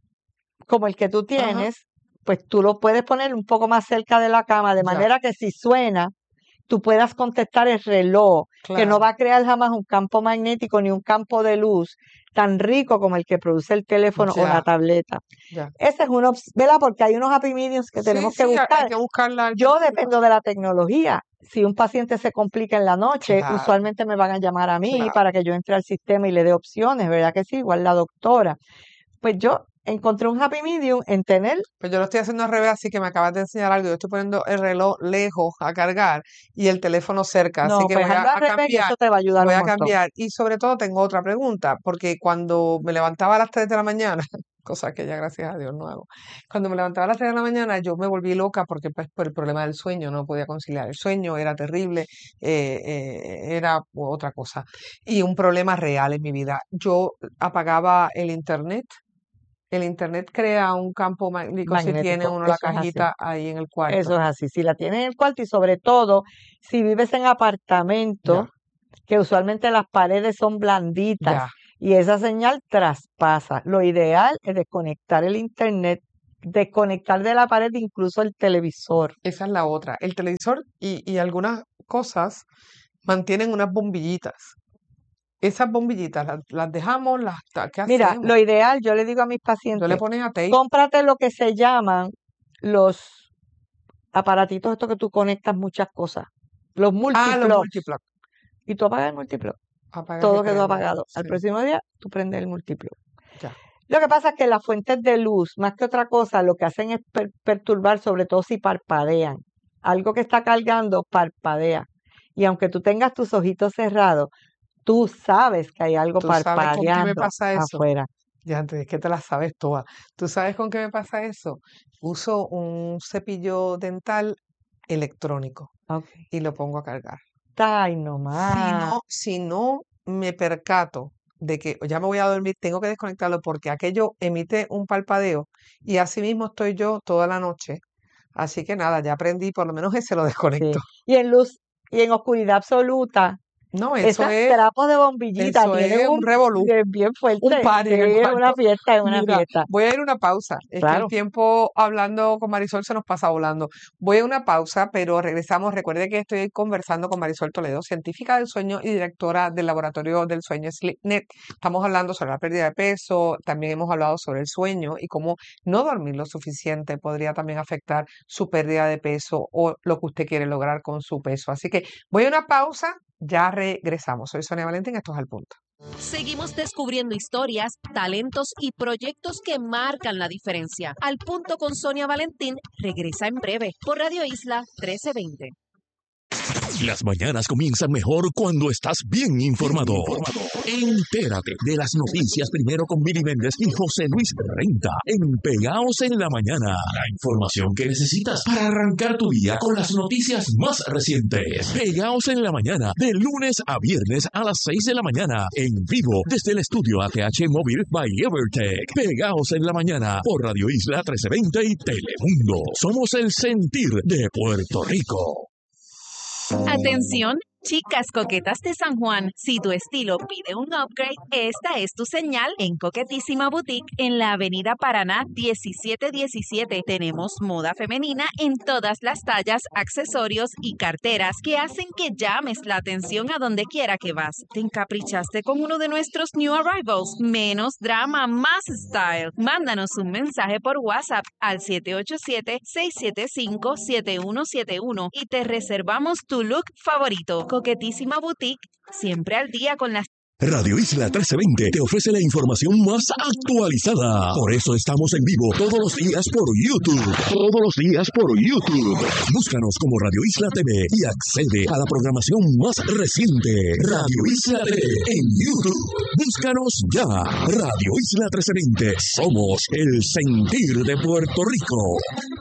como el que tú ajá, tienes, pues tú lo puedes poner un poco más cerca de la cama, de ya, manera que si suena, tú puedas contestar el reloj, que no claro, va a crear jamás un campo magnético ni un campo de luz tan rico como el que produce el teléfono o la ya, tableta. ya. Esa es una opción, ¿verdad? Porque hay unos happy mediums que Sí, tenemos que sí, hay buscar. que buscar la Yo alternativa. dependo de la tecnología. Si un paciente se complica en la noche, Claro, usualmente me van a llamar a mí claro. para que yo entre al sistema y le dé opciones, ¿verdad que sí? Igual la doctora. Pues yo encontré un happy medium en tener, Pues yo lo estoy haciendo al revés, así que me acabas de enseñar algo. Yo estoy poniendo el reloj lejos a cargar y el teléfono cerca, así no, que pues voy hazlo al a revés y cambiar. eso te va a ayudar Voy un a montón. cambiar. Y sobre todo tengo otra pregunta, porque cuando me levantaba a las 3 de la mañana, cosa que ya gracias a Dios no hago, cuando me levantaba a las 3 de la mañana yo me volví loca porque pues, por el problema del sueño, no podía conciliar el sueño, era terrible, era otra cosa. Y un problema real en mi vida. Yo apagaba el internet. El internet crea un campo magnético si tiene Magnético, uno la eso es así. cajita ahí en el cuarto. Eso es así. Si la tienes en el cuarto y sobre todo, si vives en Ya, apartamento, que usualmente las paredes son blanditas ya. y esa señal traspasa. Lo ideal es desconectar el internet, desconectar de la pared incluso el televisor. Esa es la otra. El televisor y algunas cosas mantienen unas bombillitas. Esas bombillitas las dejamos, ¿qué Mira, hacemos? lo ideal, yo le digo a mis Yo le pacientes, pones a tape. cómprate lo que se llaman los aparatitos estos que tú conectas muchas cosas, los Los multiplugs, multiplug. y tú apagas el multiplug. Apagas y Todo quedó prendes. apagado. Al Sí, próximo día, tú prendes el multiplug. ya. Lo que pasa es que las fuentes de luz, más que otra cosa, lo que hacen es perturbar, sobre todo si parpadean. Algo que está cargando parpadea. Y aunque tú tengas tus ojitos cerrados, tú sabes que hay algo ¿Tú sabes con qué me parpadeando pasa eso? afuera. Ya antes es que te la sabes toda. ¿Tú sabes con qué me pasa eso? Uso un cepillo dental electrónico Ok. y lo pongo a cargar. Ay, Si nomás. no me percato de que ya me voy a dormir, tengo que desconectarlo porque aquello emite un parpadeo y así mismo estoy yo toda la noche. Así que nada, ya aprendí, por lo menos ese lo Sí. desconecto. Y en luz y en oscuridad absoluta, No, eso Esas es, trapos de bombillita eso tienen es un revolú, bien un fuerte. party Sí, en el es una cuarto. fiesta, es una Mira, fiesta. voy a ir a una pausa. Es que el Claro. tiempo hablando con Marisol se nos pasa volando. Voy a una pausa, pero regresamos. Recuerde que estoy conversando con Marisol Toledo, científica del sueño y directora del Laboratorio del Sueño SleepNet. Estamos hablando sobre la pérdida de peso, también hemos hablado sobre el sueño y cómo no dormir lo suficiente podría también afectar su pérdida de peso o lo que usted quiere lograr con su peso. Así que voy a una pausa, ya regresamos. Soy Sonia Valentín, esto es Al Punto. Seguimos descubriendo historias, talentos y proyectos que marcan la diferencia. Al Punto con Sonia Valentín regresa en breve por Radio Isla 1320. Las mañanas comienzan mejor cuando estás bien informado. Entérate de las noticias primero con Miri Méndez y José Luis Renta en Pegaos en la Mañana. La información que necesitas para arrancar tu día con las noticias más recientes. Pegaos en la Mañana, de lunes a viernes a las 6 de la mañana, en vivo desde el estudio ATH Móvil by Evertech. Pegaos en la Mañana por Radio Isla 1320 y Telemundo. Somos el sentir de Puerto Rico. Atención, chicas coquetas de San Juan, si tu estilo pide un upgrade, esta es tu señal en Coquetísima Boutique en la Avenida Paraná 1717. Tenemos moda femenina en todas las tallas, accesorios y carteras que hacen que llames la atención a donde quiera que vas. ¿Te encaprichaste con uno de nuestros new arrivals? Menos drama, más style. Mándanos un mensaje por WhatsApp al 787-675-7171 y te reservamos tu look favorito. Coquetísima Boutique, siempre al día con las... Radio Isla 1320 te ofrece la información más actualizada. Por eso estamos en vivo todos los días por YouTube. Todos los días por YouTube. Búscanos como Radio Isla TV y accede a la programación más reciente. Radio Isla TV en YouTube. Búscanos ya. Radio Isla 1320. Somos el sentir de Puerto Rico.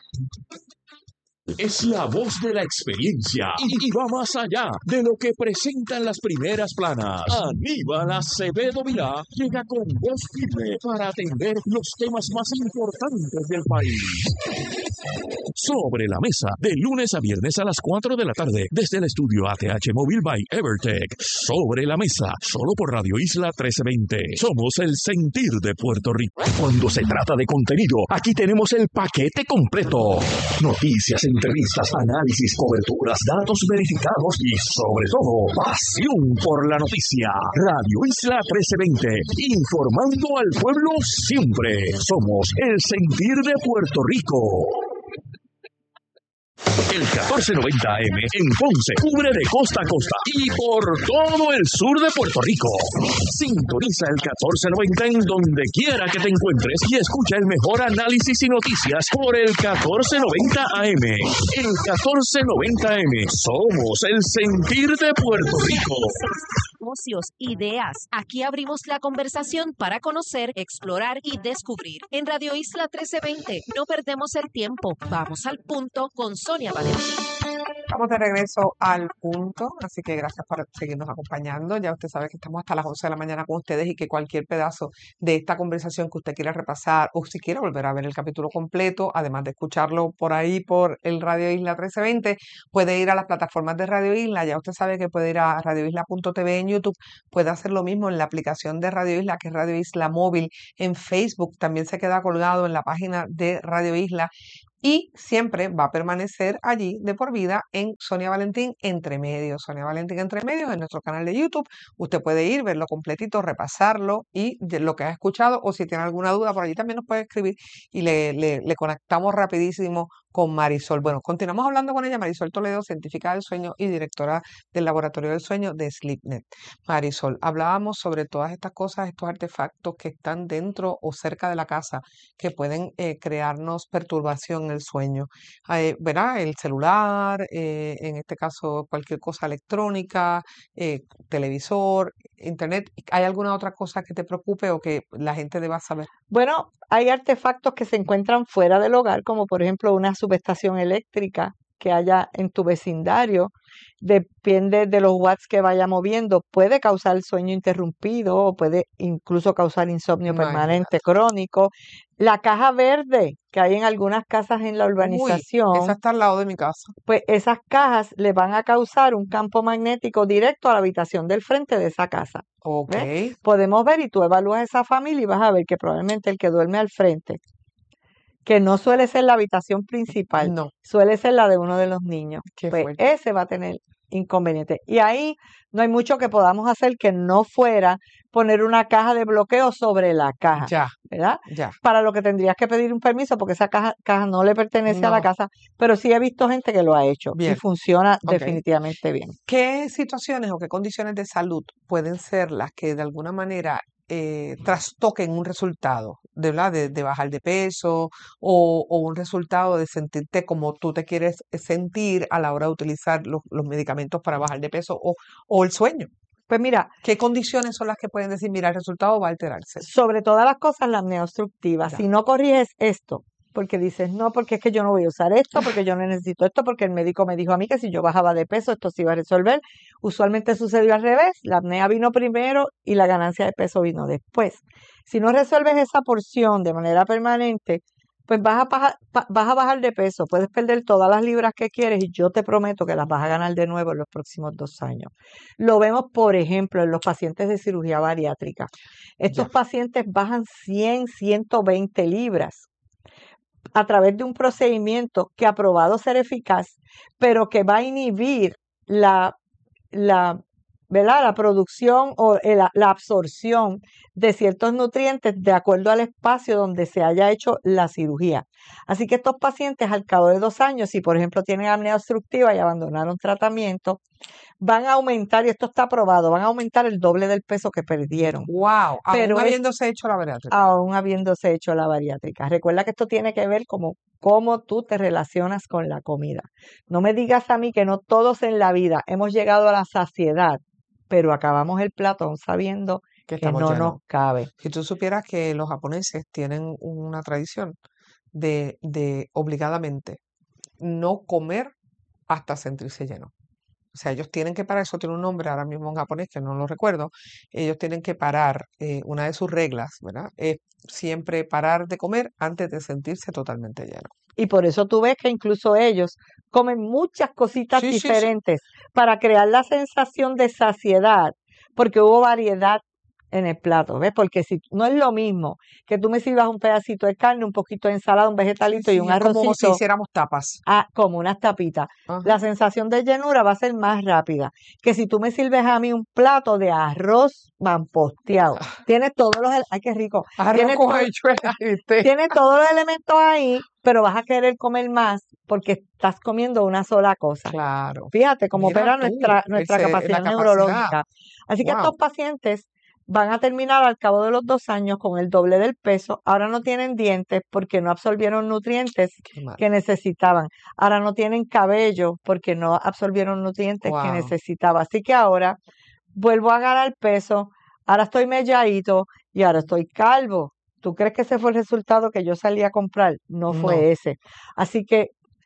Es la voz de la experiencia y va más allá de lo que presentan las primeras planas. Aníbal Acevedo Vilá llega con voz firme para atender los temas más importantes del país. Sobre la mesa, de lunes a viernes a las 4 de la tarde, desde el estudio ATH Móvil by Evertech. Sobre la mesa, solo por Radio Isla 1320. Somos el sentir de Puerto Rico. Cuando se trata de contenido, aquí tenemos el paquete completo. Noticias, entrevistas, análisis, coberturas, datos verificados y, sobre todo, pasión por la noticia. Radio Isla 1320, informando al pueblo siempre. Somos el sentir de Puerto Rico. El 1490 AM en Ponce cubre de costa a costa y por todo el sur de Puerto Rico. Sintoniza el 1490 en donde quiera que te encuentres y escucha el mejor análisis y noticias por el 1490 AM. El 1490 AM. Somos el sentir de Puerto Rico. Negocios, ideas. Aquí abrimos la conversación para conocer, explorar y descubrir. En Radio Isla 1320 no perdemos el tiempo. Vamos al punto con Sonia Valentín. Estamos de regreso al punto, así que gracias por seguirnos acompañando. Ya usted sabe que estamos hasta las 11 de la mañana con ustedes y que cualquier pedazo de esta conversación que usted quiera repasar o si quiere volver a ver el capítulo completo, además de escucharlo por ahí por el Radio Isla 1320, puede ir a las plataformas de Radio Isla. Ya usted sabe que puede ir a radioisla.tv en YouTube, puede hacer lo mismo en la aplicación de Radio Isla, que es Radio Isla Móvil, en Facebook, también se queda colgado en la página de Radio Isla. Y siempre va a permanecer allí de por vida en Sonia Valentín Entre Medios. Sonia Valentín Entre Medios en nuestro canal de YouTube. Usted puede ir, verlo completito, repasarlo y de lo que ha escuchado o si tiene alguna duda por allí también nos puede escribir y le conectamos rapidísimo con Marisol. Bueno, continuamos hablando con ella, Marisol Toledo, científica del sueño y directora del Laboratorio del Sueño de SleepNet. Marisol, hablábamos sobre todas estas cosas, estos artefactos que están dentro o cerca de la casa que pueden crearnos perturbación en el sueño. ¿Verdad? El celular, en este caso cualquier cosa electrónica, televisor, internet. ¿Hay alguna otra cosa que te preocupe o que la gente deba saber? Bueno, hay artefactos que se encuentran fuera del hogar, como por ejemplo una subestación eléctrica que haya en tu vecindario, depende de los watts que vaya moviendo, puede causar sueño interrumpido o puede incluso causar insomnio permanente Imagínate. crónico. La caja verde que hay en algunas casas en la Uy, esa urbanización, está al lado de mi casa. pues esas cajas le van a causar un campo magnético directo a la habitación del frente de esa casa. Ok. ¿Ves? Podemos ver y tú evalúas esa familia y vas a ver que probablemente el que duerme al frente, que no suele ser la habitación principal, No, suele ser la de uno de los niños, qué pues fuerte. ese va a tener inconvenientes. Y ahí no hay mucho que podamos hacer que no fuera poner una caja de bloqueo sobre la caja, Ya, ¿verdad? ya. Para lo que tendrías que pedir un permiso porque esa caja no le pertenece a la No, casa, pero sí he visto gente que lo ha hecho y bien. funciona Ok. definitivamente bien. ¿Qué situaciones o qué condiciones de salud pueden ser las que de alguna manera trastoquen un resultado, ¿verdad? De bajar de peso o un resultado de sentirte como tú te quieres sentir a la hora de utilizar los medicamentos para bajar de peso o el sueño? Pues mira, ¿Qué condiciones son las que pueden decir, mira, el resultado va a alterarse? sobre todas las cosas, la apnea obstructiva. Ya. Si no corriges esto, porque dices, no, porque es que yo no voy a usar esto, porque yo no necesito esto, porque el médico me dijo a mí que si yo bajaba de peso, esto se iba a resolver. Usualmente sucedió al revés. La apnea vino primero y la ganancia de peso vino después. Si no resuelves esa porción de manera permanente, pues vas a bajar de peso. Puedes perder todas las libras que quieres y yo te prometo que las vas a ganar de nuevo en los próximos 2 años. Lo vemos, por ejemplo, en los pacientes de cirugía bariátrica. Estos Ya. pacientes bajan 100, 120 libras a través de un procedimiento que ha probado ser eficaz, pero que va a inhibir la, la, ¿verdad? La producción o la absorción de ciertos nutrientes de acuerdo al espacio donde se haya hecho la cirugía. Así que estos pacientes al cabo de 2 años, si por ejemplo tienen apnea obstructiva y abandonaron tratamiento, van a aumentar, y esto está probado, van a aumentar el doble del peso que perdieron. Wow, aún Pero es habiéndose hecho la bariátrica. aún habiéndose hecho la bariátrica. Recuerda que esto tiene que ver como cómo tú te relacionas con la comida. No me digas a mí que no todos en la vida hemos llegado a la saciedad, pero acabamos el plato aún sabiendo Que que estamos no nos llenos. cabe. Si tú supieras que los japoneses tienen una tradición de obligadamente no comer hasta sentirse lleno. O sea, ellos tienen que parar, eso tiene un nombre ahora mismo en japonés que no lo recuerdo, ellos tienen que parar, una de sus reglas, ¿verdad? Es siempre parar de comer antes de sentirse totalmente lleno. Y por eso tú ves que incluso ellos comen muchas cositas Sí, sí, sí, diferentes para crear la sensación de saciedad, porque hubo variedad en el plato, ¿ves? Porque si no es lo mismo que tú me sirvas un pedacito de carne, un poquito de ensalada, un sí, vegetalito y un sí, como si arrocito, hiciéramos tapas. como unas tapitas. Ajá. La sensación de llenura va a ser más rápida que si tú me sirves a mí un plato de arroz mamposteado. Tiene todos los, ay, qué rico. Arroz Tiene, con to- habichuelas, ¿viste? tiene todos los elementos ahí, pero vas a querer comer más porque estás comiendo una sola cosa. Claro. Fíjate cómo Mira opera tú, nuestra la capacidad capacidad. neurológica. Así que estos Wow, pacientes van a terminar al cabo de los 2 años con el doble del peso. Ahora no tienen dientes porque no absorbieron nutrientes qué mal. que necesitaban. Ahora no tienen cabello porque no absorbieron nutrientes que Wow. necesitaba. Así que ahora vuelvo a ganar peso. Ahora estoy melladito y ahora estoy calvo. ¿Tú crees que ese fue el resultado que yo salí a comprar? No No, fue ese. Así que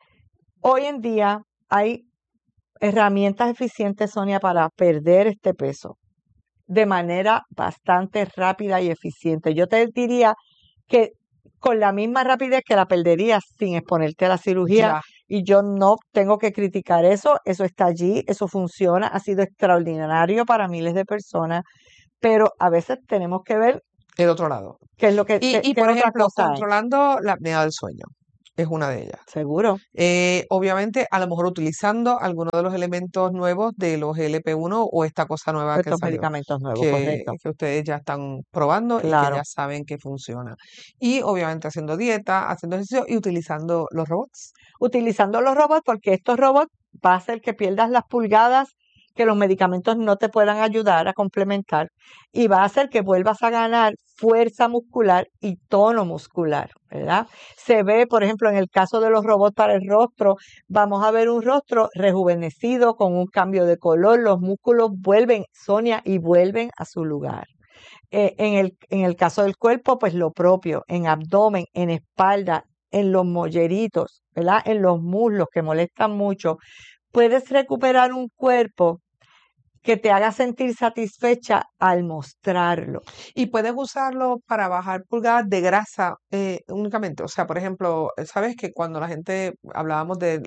hoy en día hay herramientas eficientes, Sonia, para perder este peso de manera bastante rápida y eficiente. Yo te diría que con la misma rapidez que la perderías sin exponerte a la cirugía, ya, y yo no tengo que criticar eso está allí, eso funciona, ha sido extraordinario para miles de personas, pero a veces tenemos que ver el otro lado. qué es lo que, Y qué por otra ejemplo, cosa hay. controlando la apnea del sueño es una de ellas. Seguro. Obviamente, a lo mejor utilizando algunos de los elementos nuevos de los LP1 o esta cosa nueva que Estos salió, medicamentos nuevos, correcto. que ustedes ya están probando y que Claro. ya saben que funciona. Y obviamente haciendo dieta, haciendo ejercicio y utilizando los robots. Utilizando los robots, porque estos robots va a hacer que pierdas las pulgadas que los medicamentos no te puedan ayudar a complementar y va a hacer que vuelvas a ganar fuerza muscular y tono muscular, ¿verdad? Se ve, por ejemplo, en el caso de los robots para el rostro, vamos a ver un rostro rejuvenecido con un cambio de color, los músculos vuelven, Sonia, y vuelven a su lugar. En el caso del cuerpo, pues lo propio, en abdomen, en espalda, en los molleritos, ¿verdad? En los muslos que molestan mucho, puedes recuperar un cuerpo que te haga sentir satisfecha al mostrarlo. Y puedes usarlo para bajar pulgadas de grasa únicamente. O sea, por ejemplo, sabes que cuando hablábamos de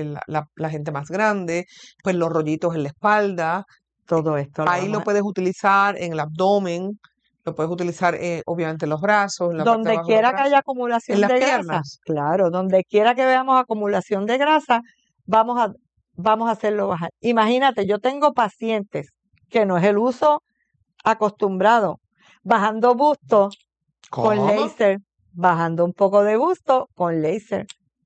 la gente más grande, pues los rollitos en la espalda, Todo esto lo ahí vamos lo puedes utilizar en el abdomen, lo puedes utilizar obviamente en los brazos, en la parte de donde abajo de los quiera que haya brazos, en acumulación las de grasa, piernas. claro, donde quiera que veamos acumulación de grasa, vamos a, vamos a hacerlo bajar. Imagínate, yo tengo pacientes que no es el uso acostumbrado, bajando busto con ¿Cómo? láser, bajando un poco de busto con láser.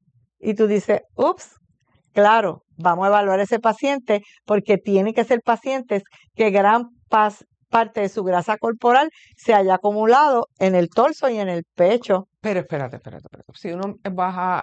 Y tú dices, ups, claro, vamos a evaluar ese paciente porque tienen que ser pacientes que gran parte de su grasa corporal se haya acumulado en el torso y en el pecho. Pero espérate. Si uno baja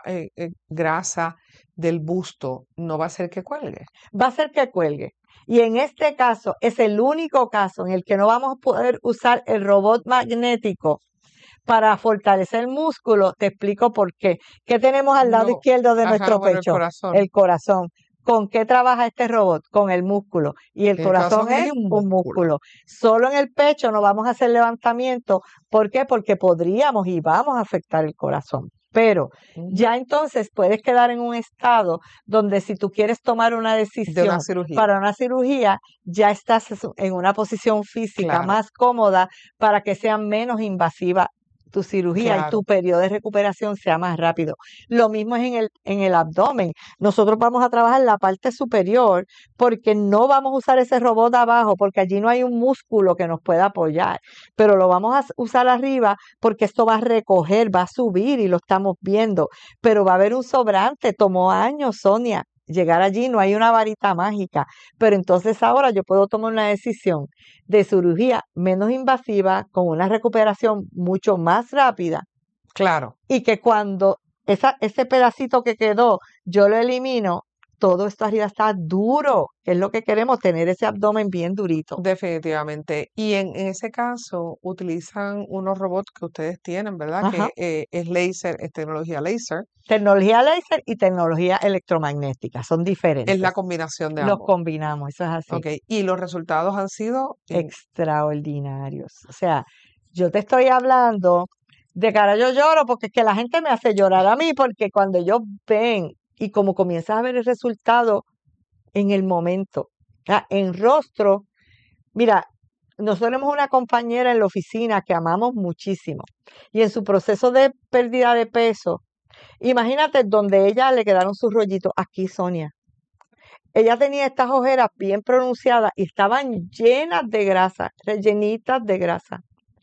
grasa del busto, ¿no va a ser que cuelgue? Va a ser que cuelgue. Y en este caso es el único caso en el que no vamos a poder usar el robot magnético para fortalecer el músculo. Te explico por qué. ¿Qué tenemos al lado No, izquierdo de ajá, nuestro bueno, el pecho? corazón. El corazón. ¿Con qué trabaja este robot? Con el músculo. Y el El corazón corazón es es un un músculo. músculo. Solo en el pecho no vamos a hacer levantamiento. ¿Por qué? Porque podríamos y vamos a afectar el corazón. Pero Ujú. ya entonces puedes quedar en un estado donde si tú quieres tomar una De una decisión cirugía. para una cirugía, ya estás en una posición física Claro, más cómoda para que sea menos invasiva tu cirugía y claro. tu periodo de recuperación sea más rápido. Lo mismo es en el abdomen. Nosotros vamos a trabajar la parte superior porque no vamos a usar ese robot abajo porque allí no hay un músculo que nos pueda apoyar, pero lo vamos a usar arriba porque esto va a recoger, va a subir y lo estamos viendo, pero va a haber un sobrante. Tomó años, Sonia, llegar allí, no hay una varita mágica, pero entonces ahora yo puedo tomar una decisión de cirugía menos invasiva, con una recuperación mucho más rápida Claro, y que cuando ese pedacito que quedó yo lo elimino, todo esto arriba está duro, que es lo que queremos, tener ese abdomen bien durito. definitivamente. Y en ese caso utilizan unos robots que ustedes tienen, ¿verdad? Ajá. Que es láser, es tecnología láser. Tecnología láser y tecnología electromagnética son Es la diferentes. combinación de Los ambos. combinamos, eso es así. Ok, y los resultados han sido Extraordinarios. O sea, yo te estoy hablando de cara, yo lloro porque es que la gente me hace llorar a mí, porque cuando ellos ven y como comienzas a ver el resultado en el momento, en rostro, mira, nosotros tenemos una compañera en la oficina que amamos muchísimo y en su proceso de pérdida de peso, imagínate donde ella le quedaron sus rollitos, aquí Sonia. Ella tenía estas ojeras bien pronunciadas y estaban llenas de grasa, rellenitas de grasa.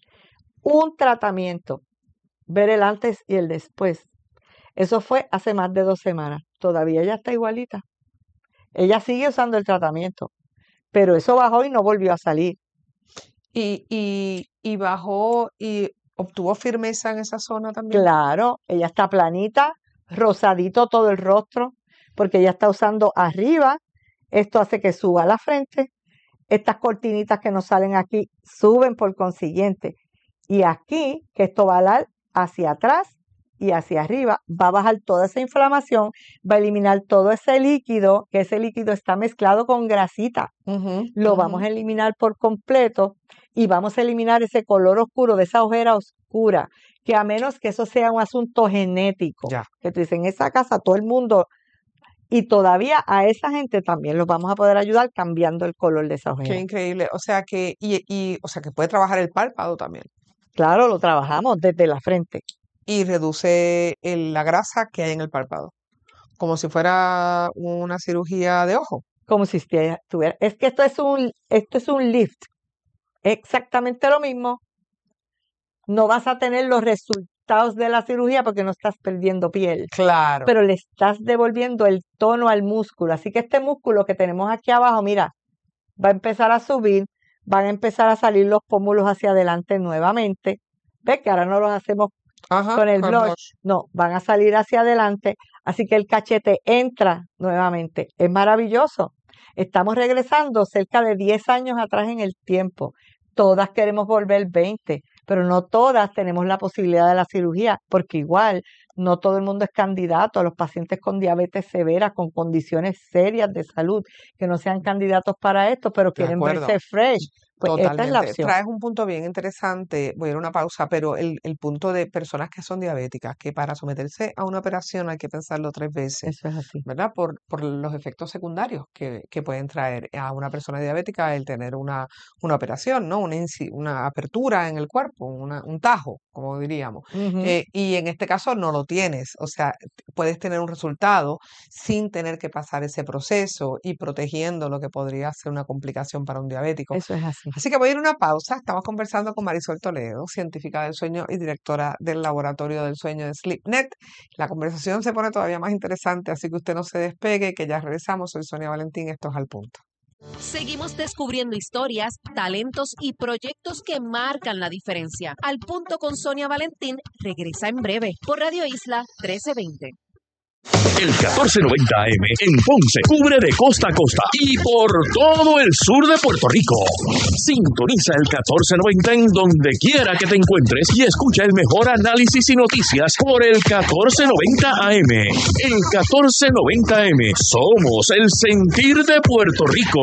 Un tratamiento, ver el antes y el después. Eso fue hace más de 2 semanas. Todavía ella está igualita. Ella sigue usando el tratamiento, pero eso bajó y no volvió a salir. y bajó y obtuvo firmeza en esa zona también. Claro, ella está planita, rosadito todo el rostro, porque ella está usando arriba. Esto hace que suba la frente. Estas cortinitas que nos salen aquí suben por consiguiente. Y aquí, que esto va a dar hacia atrás y hacia arriba, va a bajar toda esa inflamación, va a eliminar todo ese líquido, que ese líquido está mezclado con grasita. Lo vamos a eliminar por completo y vamos a eliminar ese color oscuro, de esa ojera oscura, que a menos que eso sea un asunto genético, Ya. que tú dices, en esa casa todo el mundo, y todavía a esa gente también los vamos a poder ayudar cambiando el color de esa Qué ojera. increíble. O sea que, o sea que puede trabajar el párpado también. Claro, lo trabajamos desde la frente. Y reduce la grasa que hay en el párpado. Como si fuera una cirugía de ojo. Como si estuviera. Es que esto es un lift. Exactamente lo mismo. No vas a tener los resultados de la cirugía porque no estás perdiendo piel, Claro. pero le estás devolviendo el tono al músculo. Así que este músculo que tenemos aquí abajo, mira, va a empezar a subir, van a empezar a salir los pómulos hacia adelante nuevamente. ¿Ves que ahora no los hacemos Ajá, con el con blush? No, van a salir hacia adelante, así que el cachete entra nuevamente. Es maravilloso. Estamos regresando cerca de 10 años atrás en el tiempo. Todas queremos volver 20, pero no todas tenemos la posibilidad de la cirugía, porque igual No todo el mundo es candidato. Los pacientes con diabetes severa, con condiciones serias de salud, que no sean candidatos para esto, pero De quieren acuerdo. verse fresh, pues esta es la Totalmente. opción. Traes un punto bien interesante. Voy a ir a una pausa, pero el punto de personas que son diabéticas, que para someterse a una operación hay que pensarlo 3 veces, Eso es así. ¿verdad? Por los efectos secundarios que pueden traer a una persona diabética el tener una operación, ¿no? Una apertura en el cuerpo, un tajo, como diríamos. Ujú. Y en este caso no lo tienes, o sea, puedes tener un resultado sin tener que pasar ese proceso y protegiendo lo que podría ser una complicación para un diabético. Eso es así. Así que voy a ir a una pausa. Estamos conversando con Marisol Toledo, científica del sueño y directora del Laboratorio del Sueño de SleepNet. La conversación se pone todavía más interesante, así que usted no se despegue, que ya regresamos. Soy Sonia Valentín, esto es Al Punto. Seguimos descubriendo historias, talentos y proyectos que marcan la diferencia. Al Punto con Sonia Valentín regresa en breve por Radio Isla 1320. El 1490 AM en Ponce cubre de costa a costa y por todo el sur de Puerto Rico. Sintoniza el 1490 en donde quiera que te encuentres y escucha el mejor análisis y noticias por el 1490 AM. El 1490 AM somos el sentir de Puerto Rico.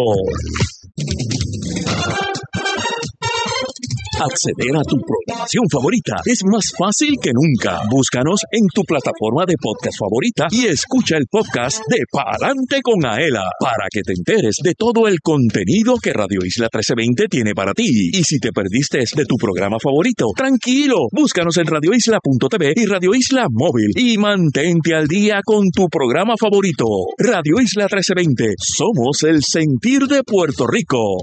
Acceder a tu programación favorita es más fácil que nunca. Búscanos en tu plataforma de podcast favorita y escucha el podcast de Pa'lante con Aela para que te enteres de todo el contenido que Radio Isla 1320 tiene para ti. Y si te perdiste de tu programa favorito, tranquilo, búscanos en radioisla.tv y Radio Isla Móvil y mantente al día con tu programa favorito. Radio Isla 1320, somos el sentir de Puerto Rico.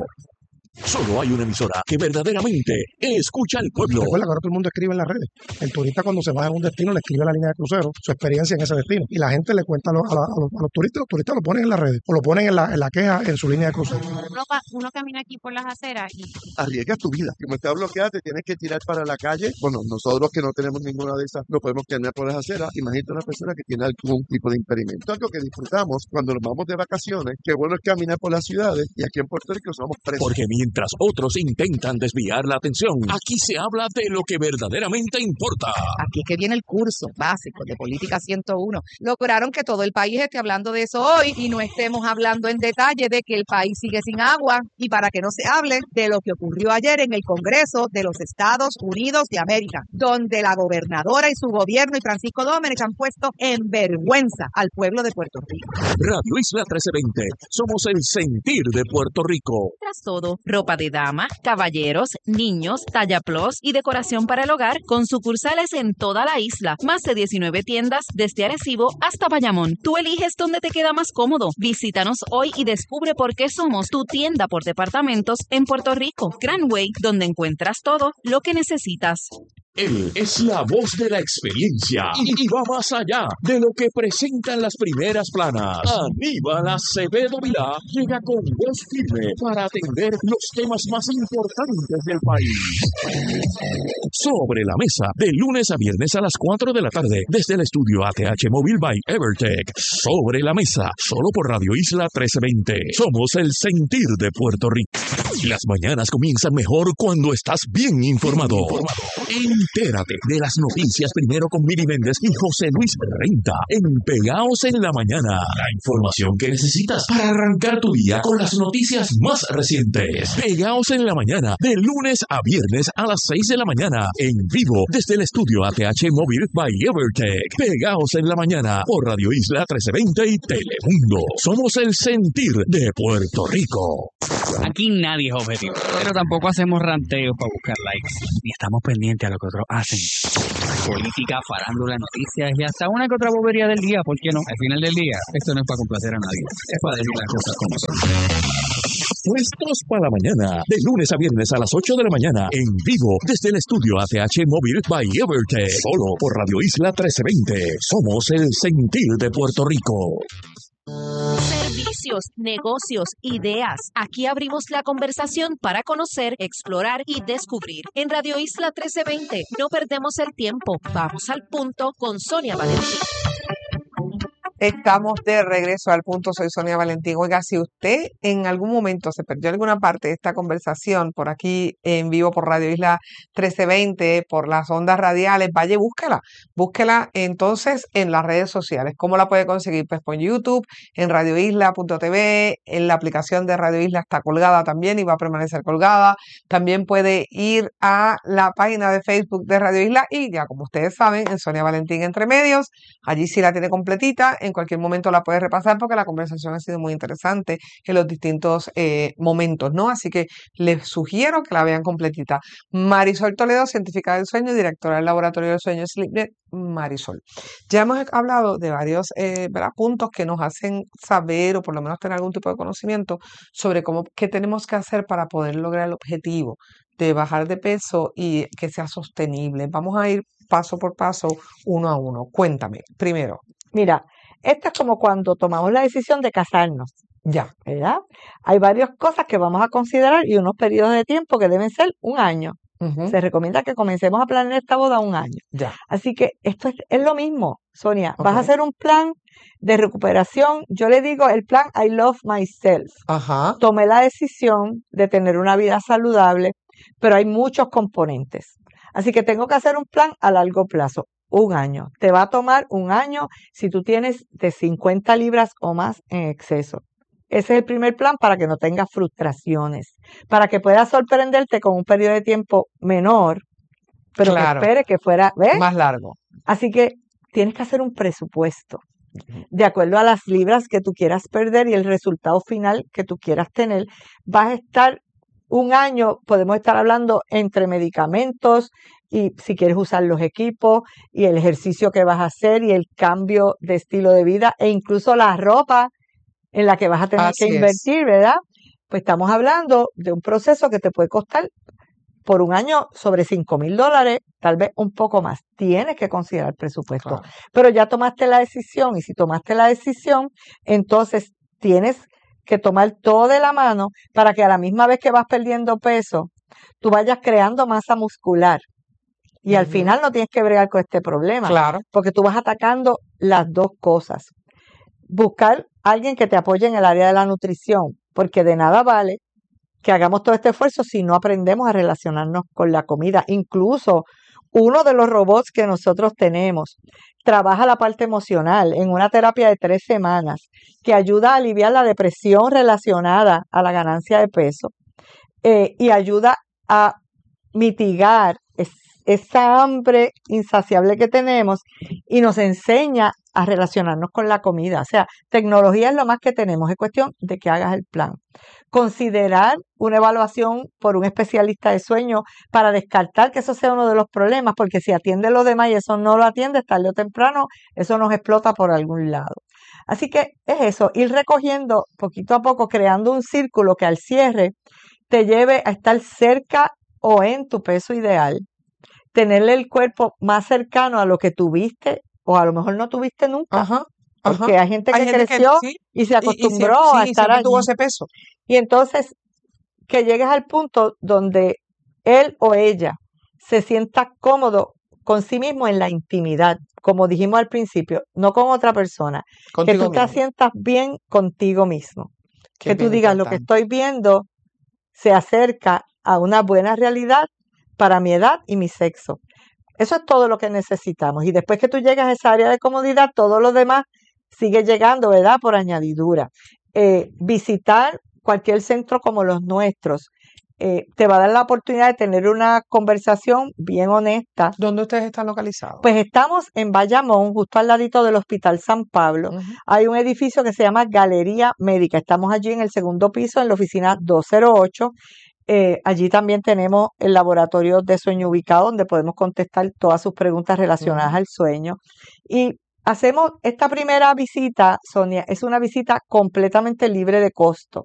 Solo hay una emisora que verdaderamente escucha al pueblo. Recuerda que ahora todo el mundo escribe en las redes. El turista cuando se va a un destino le escribe a la línea de crucero su experiencia en ese destino. Y la gente le cuenta a los turistas lo ponen en las redes o lo ponen en la queja en su línea de crucero. Uno camina aquí por las aceras y arriesgas tu vida. Como está bloqueada, te tienes que tirar para la calle. Bueno, nosotros que no tenemos ninguna de esas, no podemos caminar por las aceras. Imagínate una persona que tiene algún tipo de impedimento. Algo que disfrutamos cuando nos vamos de vacaciones, qué bueno es caminar por las ciudades y aquí en Puerto Rico somos presos. Porque mientras otros intentan desviar la atención, aquí se habla de lo que verdaderamente importa. aquí es que viene el curso básico de Política 101. Lograron que todo el país esté hablando de eso hoy y no estemos hablando en detalle de que el país sigue sin agua y para que no se hable de lo que ocurrió ayer en el Congreso de los Estados Unidos de América, donde la gobernadora y su gobierno y Francisco Domenech han puesto en vergüenza al pueblo de Puerto Rico. Radio Isla 1320, somos el sentir de Puerto Rico. Tras todo, ropa de dama, caballeros, niños, talla plus y decoración para el hogar con sucursales en toda la isla. Más de 19 tiendas desde Arecibo hasta Bayamón. Tú eliges dónde te queda más cómodo. Visítanos hoy y descubre por qué somos tu tienda por departamentos en Puerto Rico. Granway, donde encuentras todo lo que necesitas. Él es la voz de la experiencia y va más allá de lo que presentan las primeras planas. Aníbal Acevedo Vilá llega con voz firme para atender los temas más importantes del país. Sobre la mesa, de lunes a viernes a las 4 de la tarde, desde el estudio ATH Móvil by Evertech. Sobre la mesa, solo por Radio Isla 1320. Somos el sentir de Puerto Rico. Las mañanas comienzan mejor cuando estás bien informado. Entérate de las noticias primero con Miri Méndez y José Luis Renta en Pegaos en la Mañana. La información que necesitas para arrancar tu día con las noticias más recientes. Pegaos en la Mañana, de lunes a viernes a las 6 de la mañana, en vivo desde el estudio ATH Móvil by Evertech. Pegaos en la Mañana por Radio Isla 1320 y Telemundo. Somos el sentir de Puerto Rico. Aquí nadie es objetivo, pero tampoco hacemos ranteos para buscar likes, ni estamos pendientes a lo que otros hacen. Política, farándula, noticias y hasta una que otra bobería del día, ¿por qué no? Al final del día, esto no es para complacer a nadie, es para decir las cosas como son. Puestos para la mañana, de lunes a viernes a las 8 de la mañana, en vivo desde el estudio ATH Móvil by Evertech, solo por Radio Isla 1320. Somos el sentir de Puerto Rico. Servicios, negocios, ideas. Aquí abrimos la conversación para conocer, explorar y descubrir. En Radio Isla 1320 no perdemos el tiempo. Vamos al punto con Sonia Valentín. Estamos de regreso al punto. Soy Sonia Valentín. Oiga, si usted en algún momento se perdió alguna parte de esta conversación por aquí en vivo por Radio Isla 1320, por las ondas radiales, vaya y búsquela. Búsquela entonces en las redes sociales. ¿Cómo la puede conseguir? Pues por YouTube, en radioisla.tv, en la aplicación de Radio Isla está colgada también y va a permanecer colgada. También puede ir a la página de Facebook de Radio Isla y ya como ustedes saben, en Sonia Valentín Entre Medios, allí sí la tiene completita. En cualquier momento la puedes repasar porque la conversación ha sido muy interesante en los distintos momentos, ¿no? Así que les sugiero que la vean completita. Marisol Toledo, científica del sueño, directora del Laboratorio del Sueño SleepNet. Marisol. Ya hemos hablado de varios ¿verdad? Puntos que nos hacen saber o por lo menos tener algún tipo de conocimiento sobre qué tenemos que hacer para poder lograr el objetivo de bajar de peso y que sea sostenible. Vamos a ir paso por paso, uno a uno. Cuéntame, primero. Mira, esto es como cuando tomamos la decisión de casarnos, Ya. ¿verdad? Hay varias cosas que vamos a considerar y unos periodos de tiempo que deben ser un año. Ujú. Se recomienda que comencemos a planear esta boda un año. Ya. Así que esto es lo mismo, Sonia. Vas a Ok. hacer un plan de recuperación. Yo le digo el plan I Love Myself. Ajá. Tomé la decisión de tener una vida saludable, pero hay muchos componentes. Así que tengo que hacer un plan a largo plazo, un año. Te va a tomar un año si tú tienes de 50 libras o más en exceso. Ese es el primer plan para que no tengas frustraciones, para que puedas sorprenderte con un periodo de tiempo menor, pero Claro. que espere que fuera, ¿ves? Más largo. Así que tienes que hacer un presupuesto de acuerdo a las libras que tú quieras perder y el resultado final que tú quieras tener. Vas a estar un año, podemos estar hablando entre medicamentos y si quieres usar los equipos y el ejercicio que vas a hacer y el cambio de estilo de vida e incluso la ropa en la que vas a tener Así que es. invertir, ¿verdad? Pues estamos hablando de un proceso que te puede costar por un año sobre $5,000, tal vez un poco más. Tienes que considerar presupuesto. Claro. Pero ya tomaste la decisión y si tomaste la decisión, entonces tienes que tomar todo de la mano para que a la misma vez que vas perdiendo peso, tú vayas creando masa muscular. Y al Ujú. final no tienes que bregar con este problema, Claro. porque tú vas atacando las dos cosas. Buscar a alguien que te apoye en el área de la nutrición, porque de nada vale que hagamos todo este esfuerzo si no aprendemos a relacionarnos con la comida. Incluso uno de los robots que nosotros tenemos trabaja la parte emocional en una terapia de 3 semanas que ayuda a aliviar la depresión relacionada a la ganancia de peso y ayuda a mitigar esa hambre insaciable que tenemos y nos enseña a relacionarnos con la comida. O sea, tecnología es lo más que tenemos, es cuestión de que hagas el plan. Considerar una evaluación por un especialista de sueño para descartar que eso sea uno de los problemas, porque si atiende lo demás y eso no lo atiende, tarde o temprano, eso nos explota por algún lado. Así que es eso, ir recogiendo poquito a poco, creando un círculo que al cierre te lleve a estar cerca o en tu peso ideal, tenerle el cuerpo más cercano a lo que tuviste o a lo mejor no tuviste nunca, Ajá. porque Ajá. hay gente Hay que gente que creció sí, y se y acostumbró a sí, estar siempre tuvo allí. ese peso. Y entonces que llegues al punto donde él o ella se sienta cómodo con sí mismo en la intimidad, como dijimos al principio, no con otra persona, que Contigo tú te mismo. sientas bien contigo mismo, Que que es tú bien digas lo que importante. estoy viendo se acerca a una buena realidad para mi edad y mi sexo. Eso es todo lo que necesitamos. Y después que tú llegas a esa área de comodidad, todo lo demás sigue llegando, ¿verdad? Por añadidura. Visitar cualquier centro como los nuestros te va a dar la oportunidad de tener una conversación bien honesta. ¿Dónde ustedes están localizados? Pues estamos en Bayamón, justo al ladito del Hospital San Pablo. Ujú. Hay un edificio que se llama Galería Médica. Estamos allí en el segundo piso, en la oficina 208. Allí también tenemos el laboratorio de sueño ubicado, donde podemos contestar todas sus preguntas relacionadas Ujú. al sueño. Y hacemos esta primera visita, Sonia, es una visita completamente libre de costo.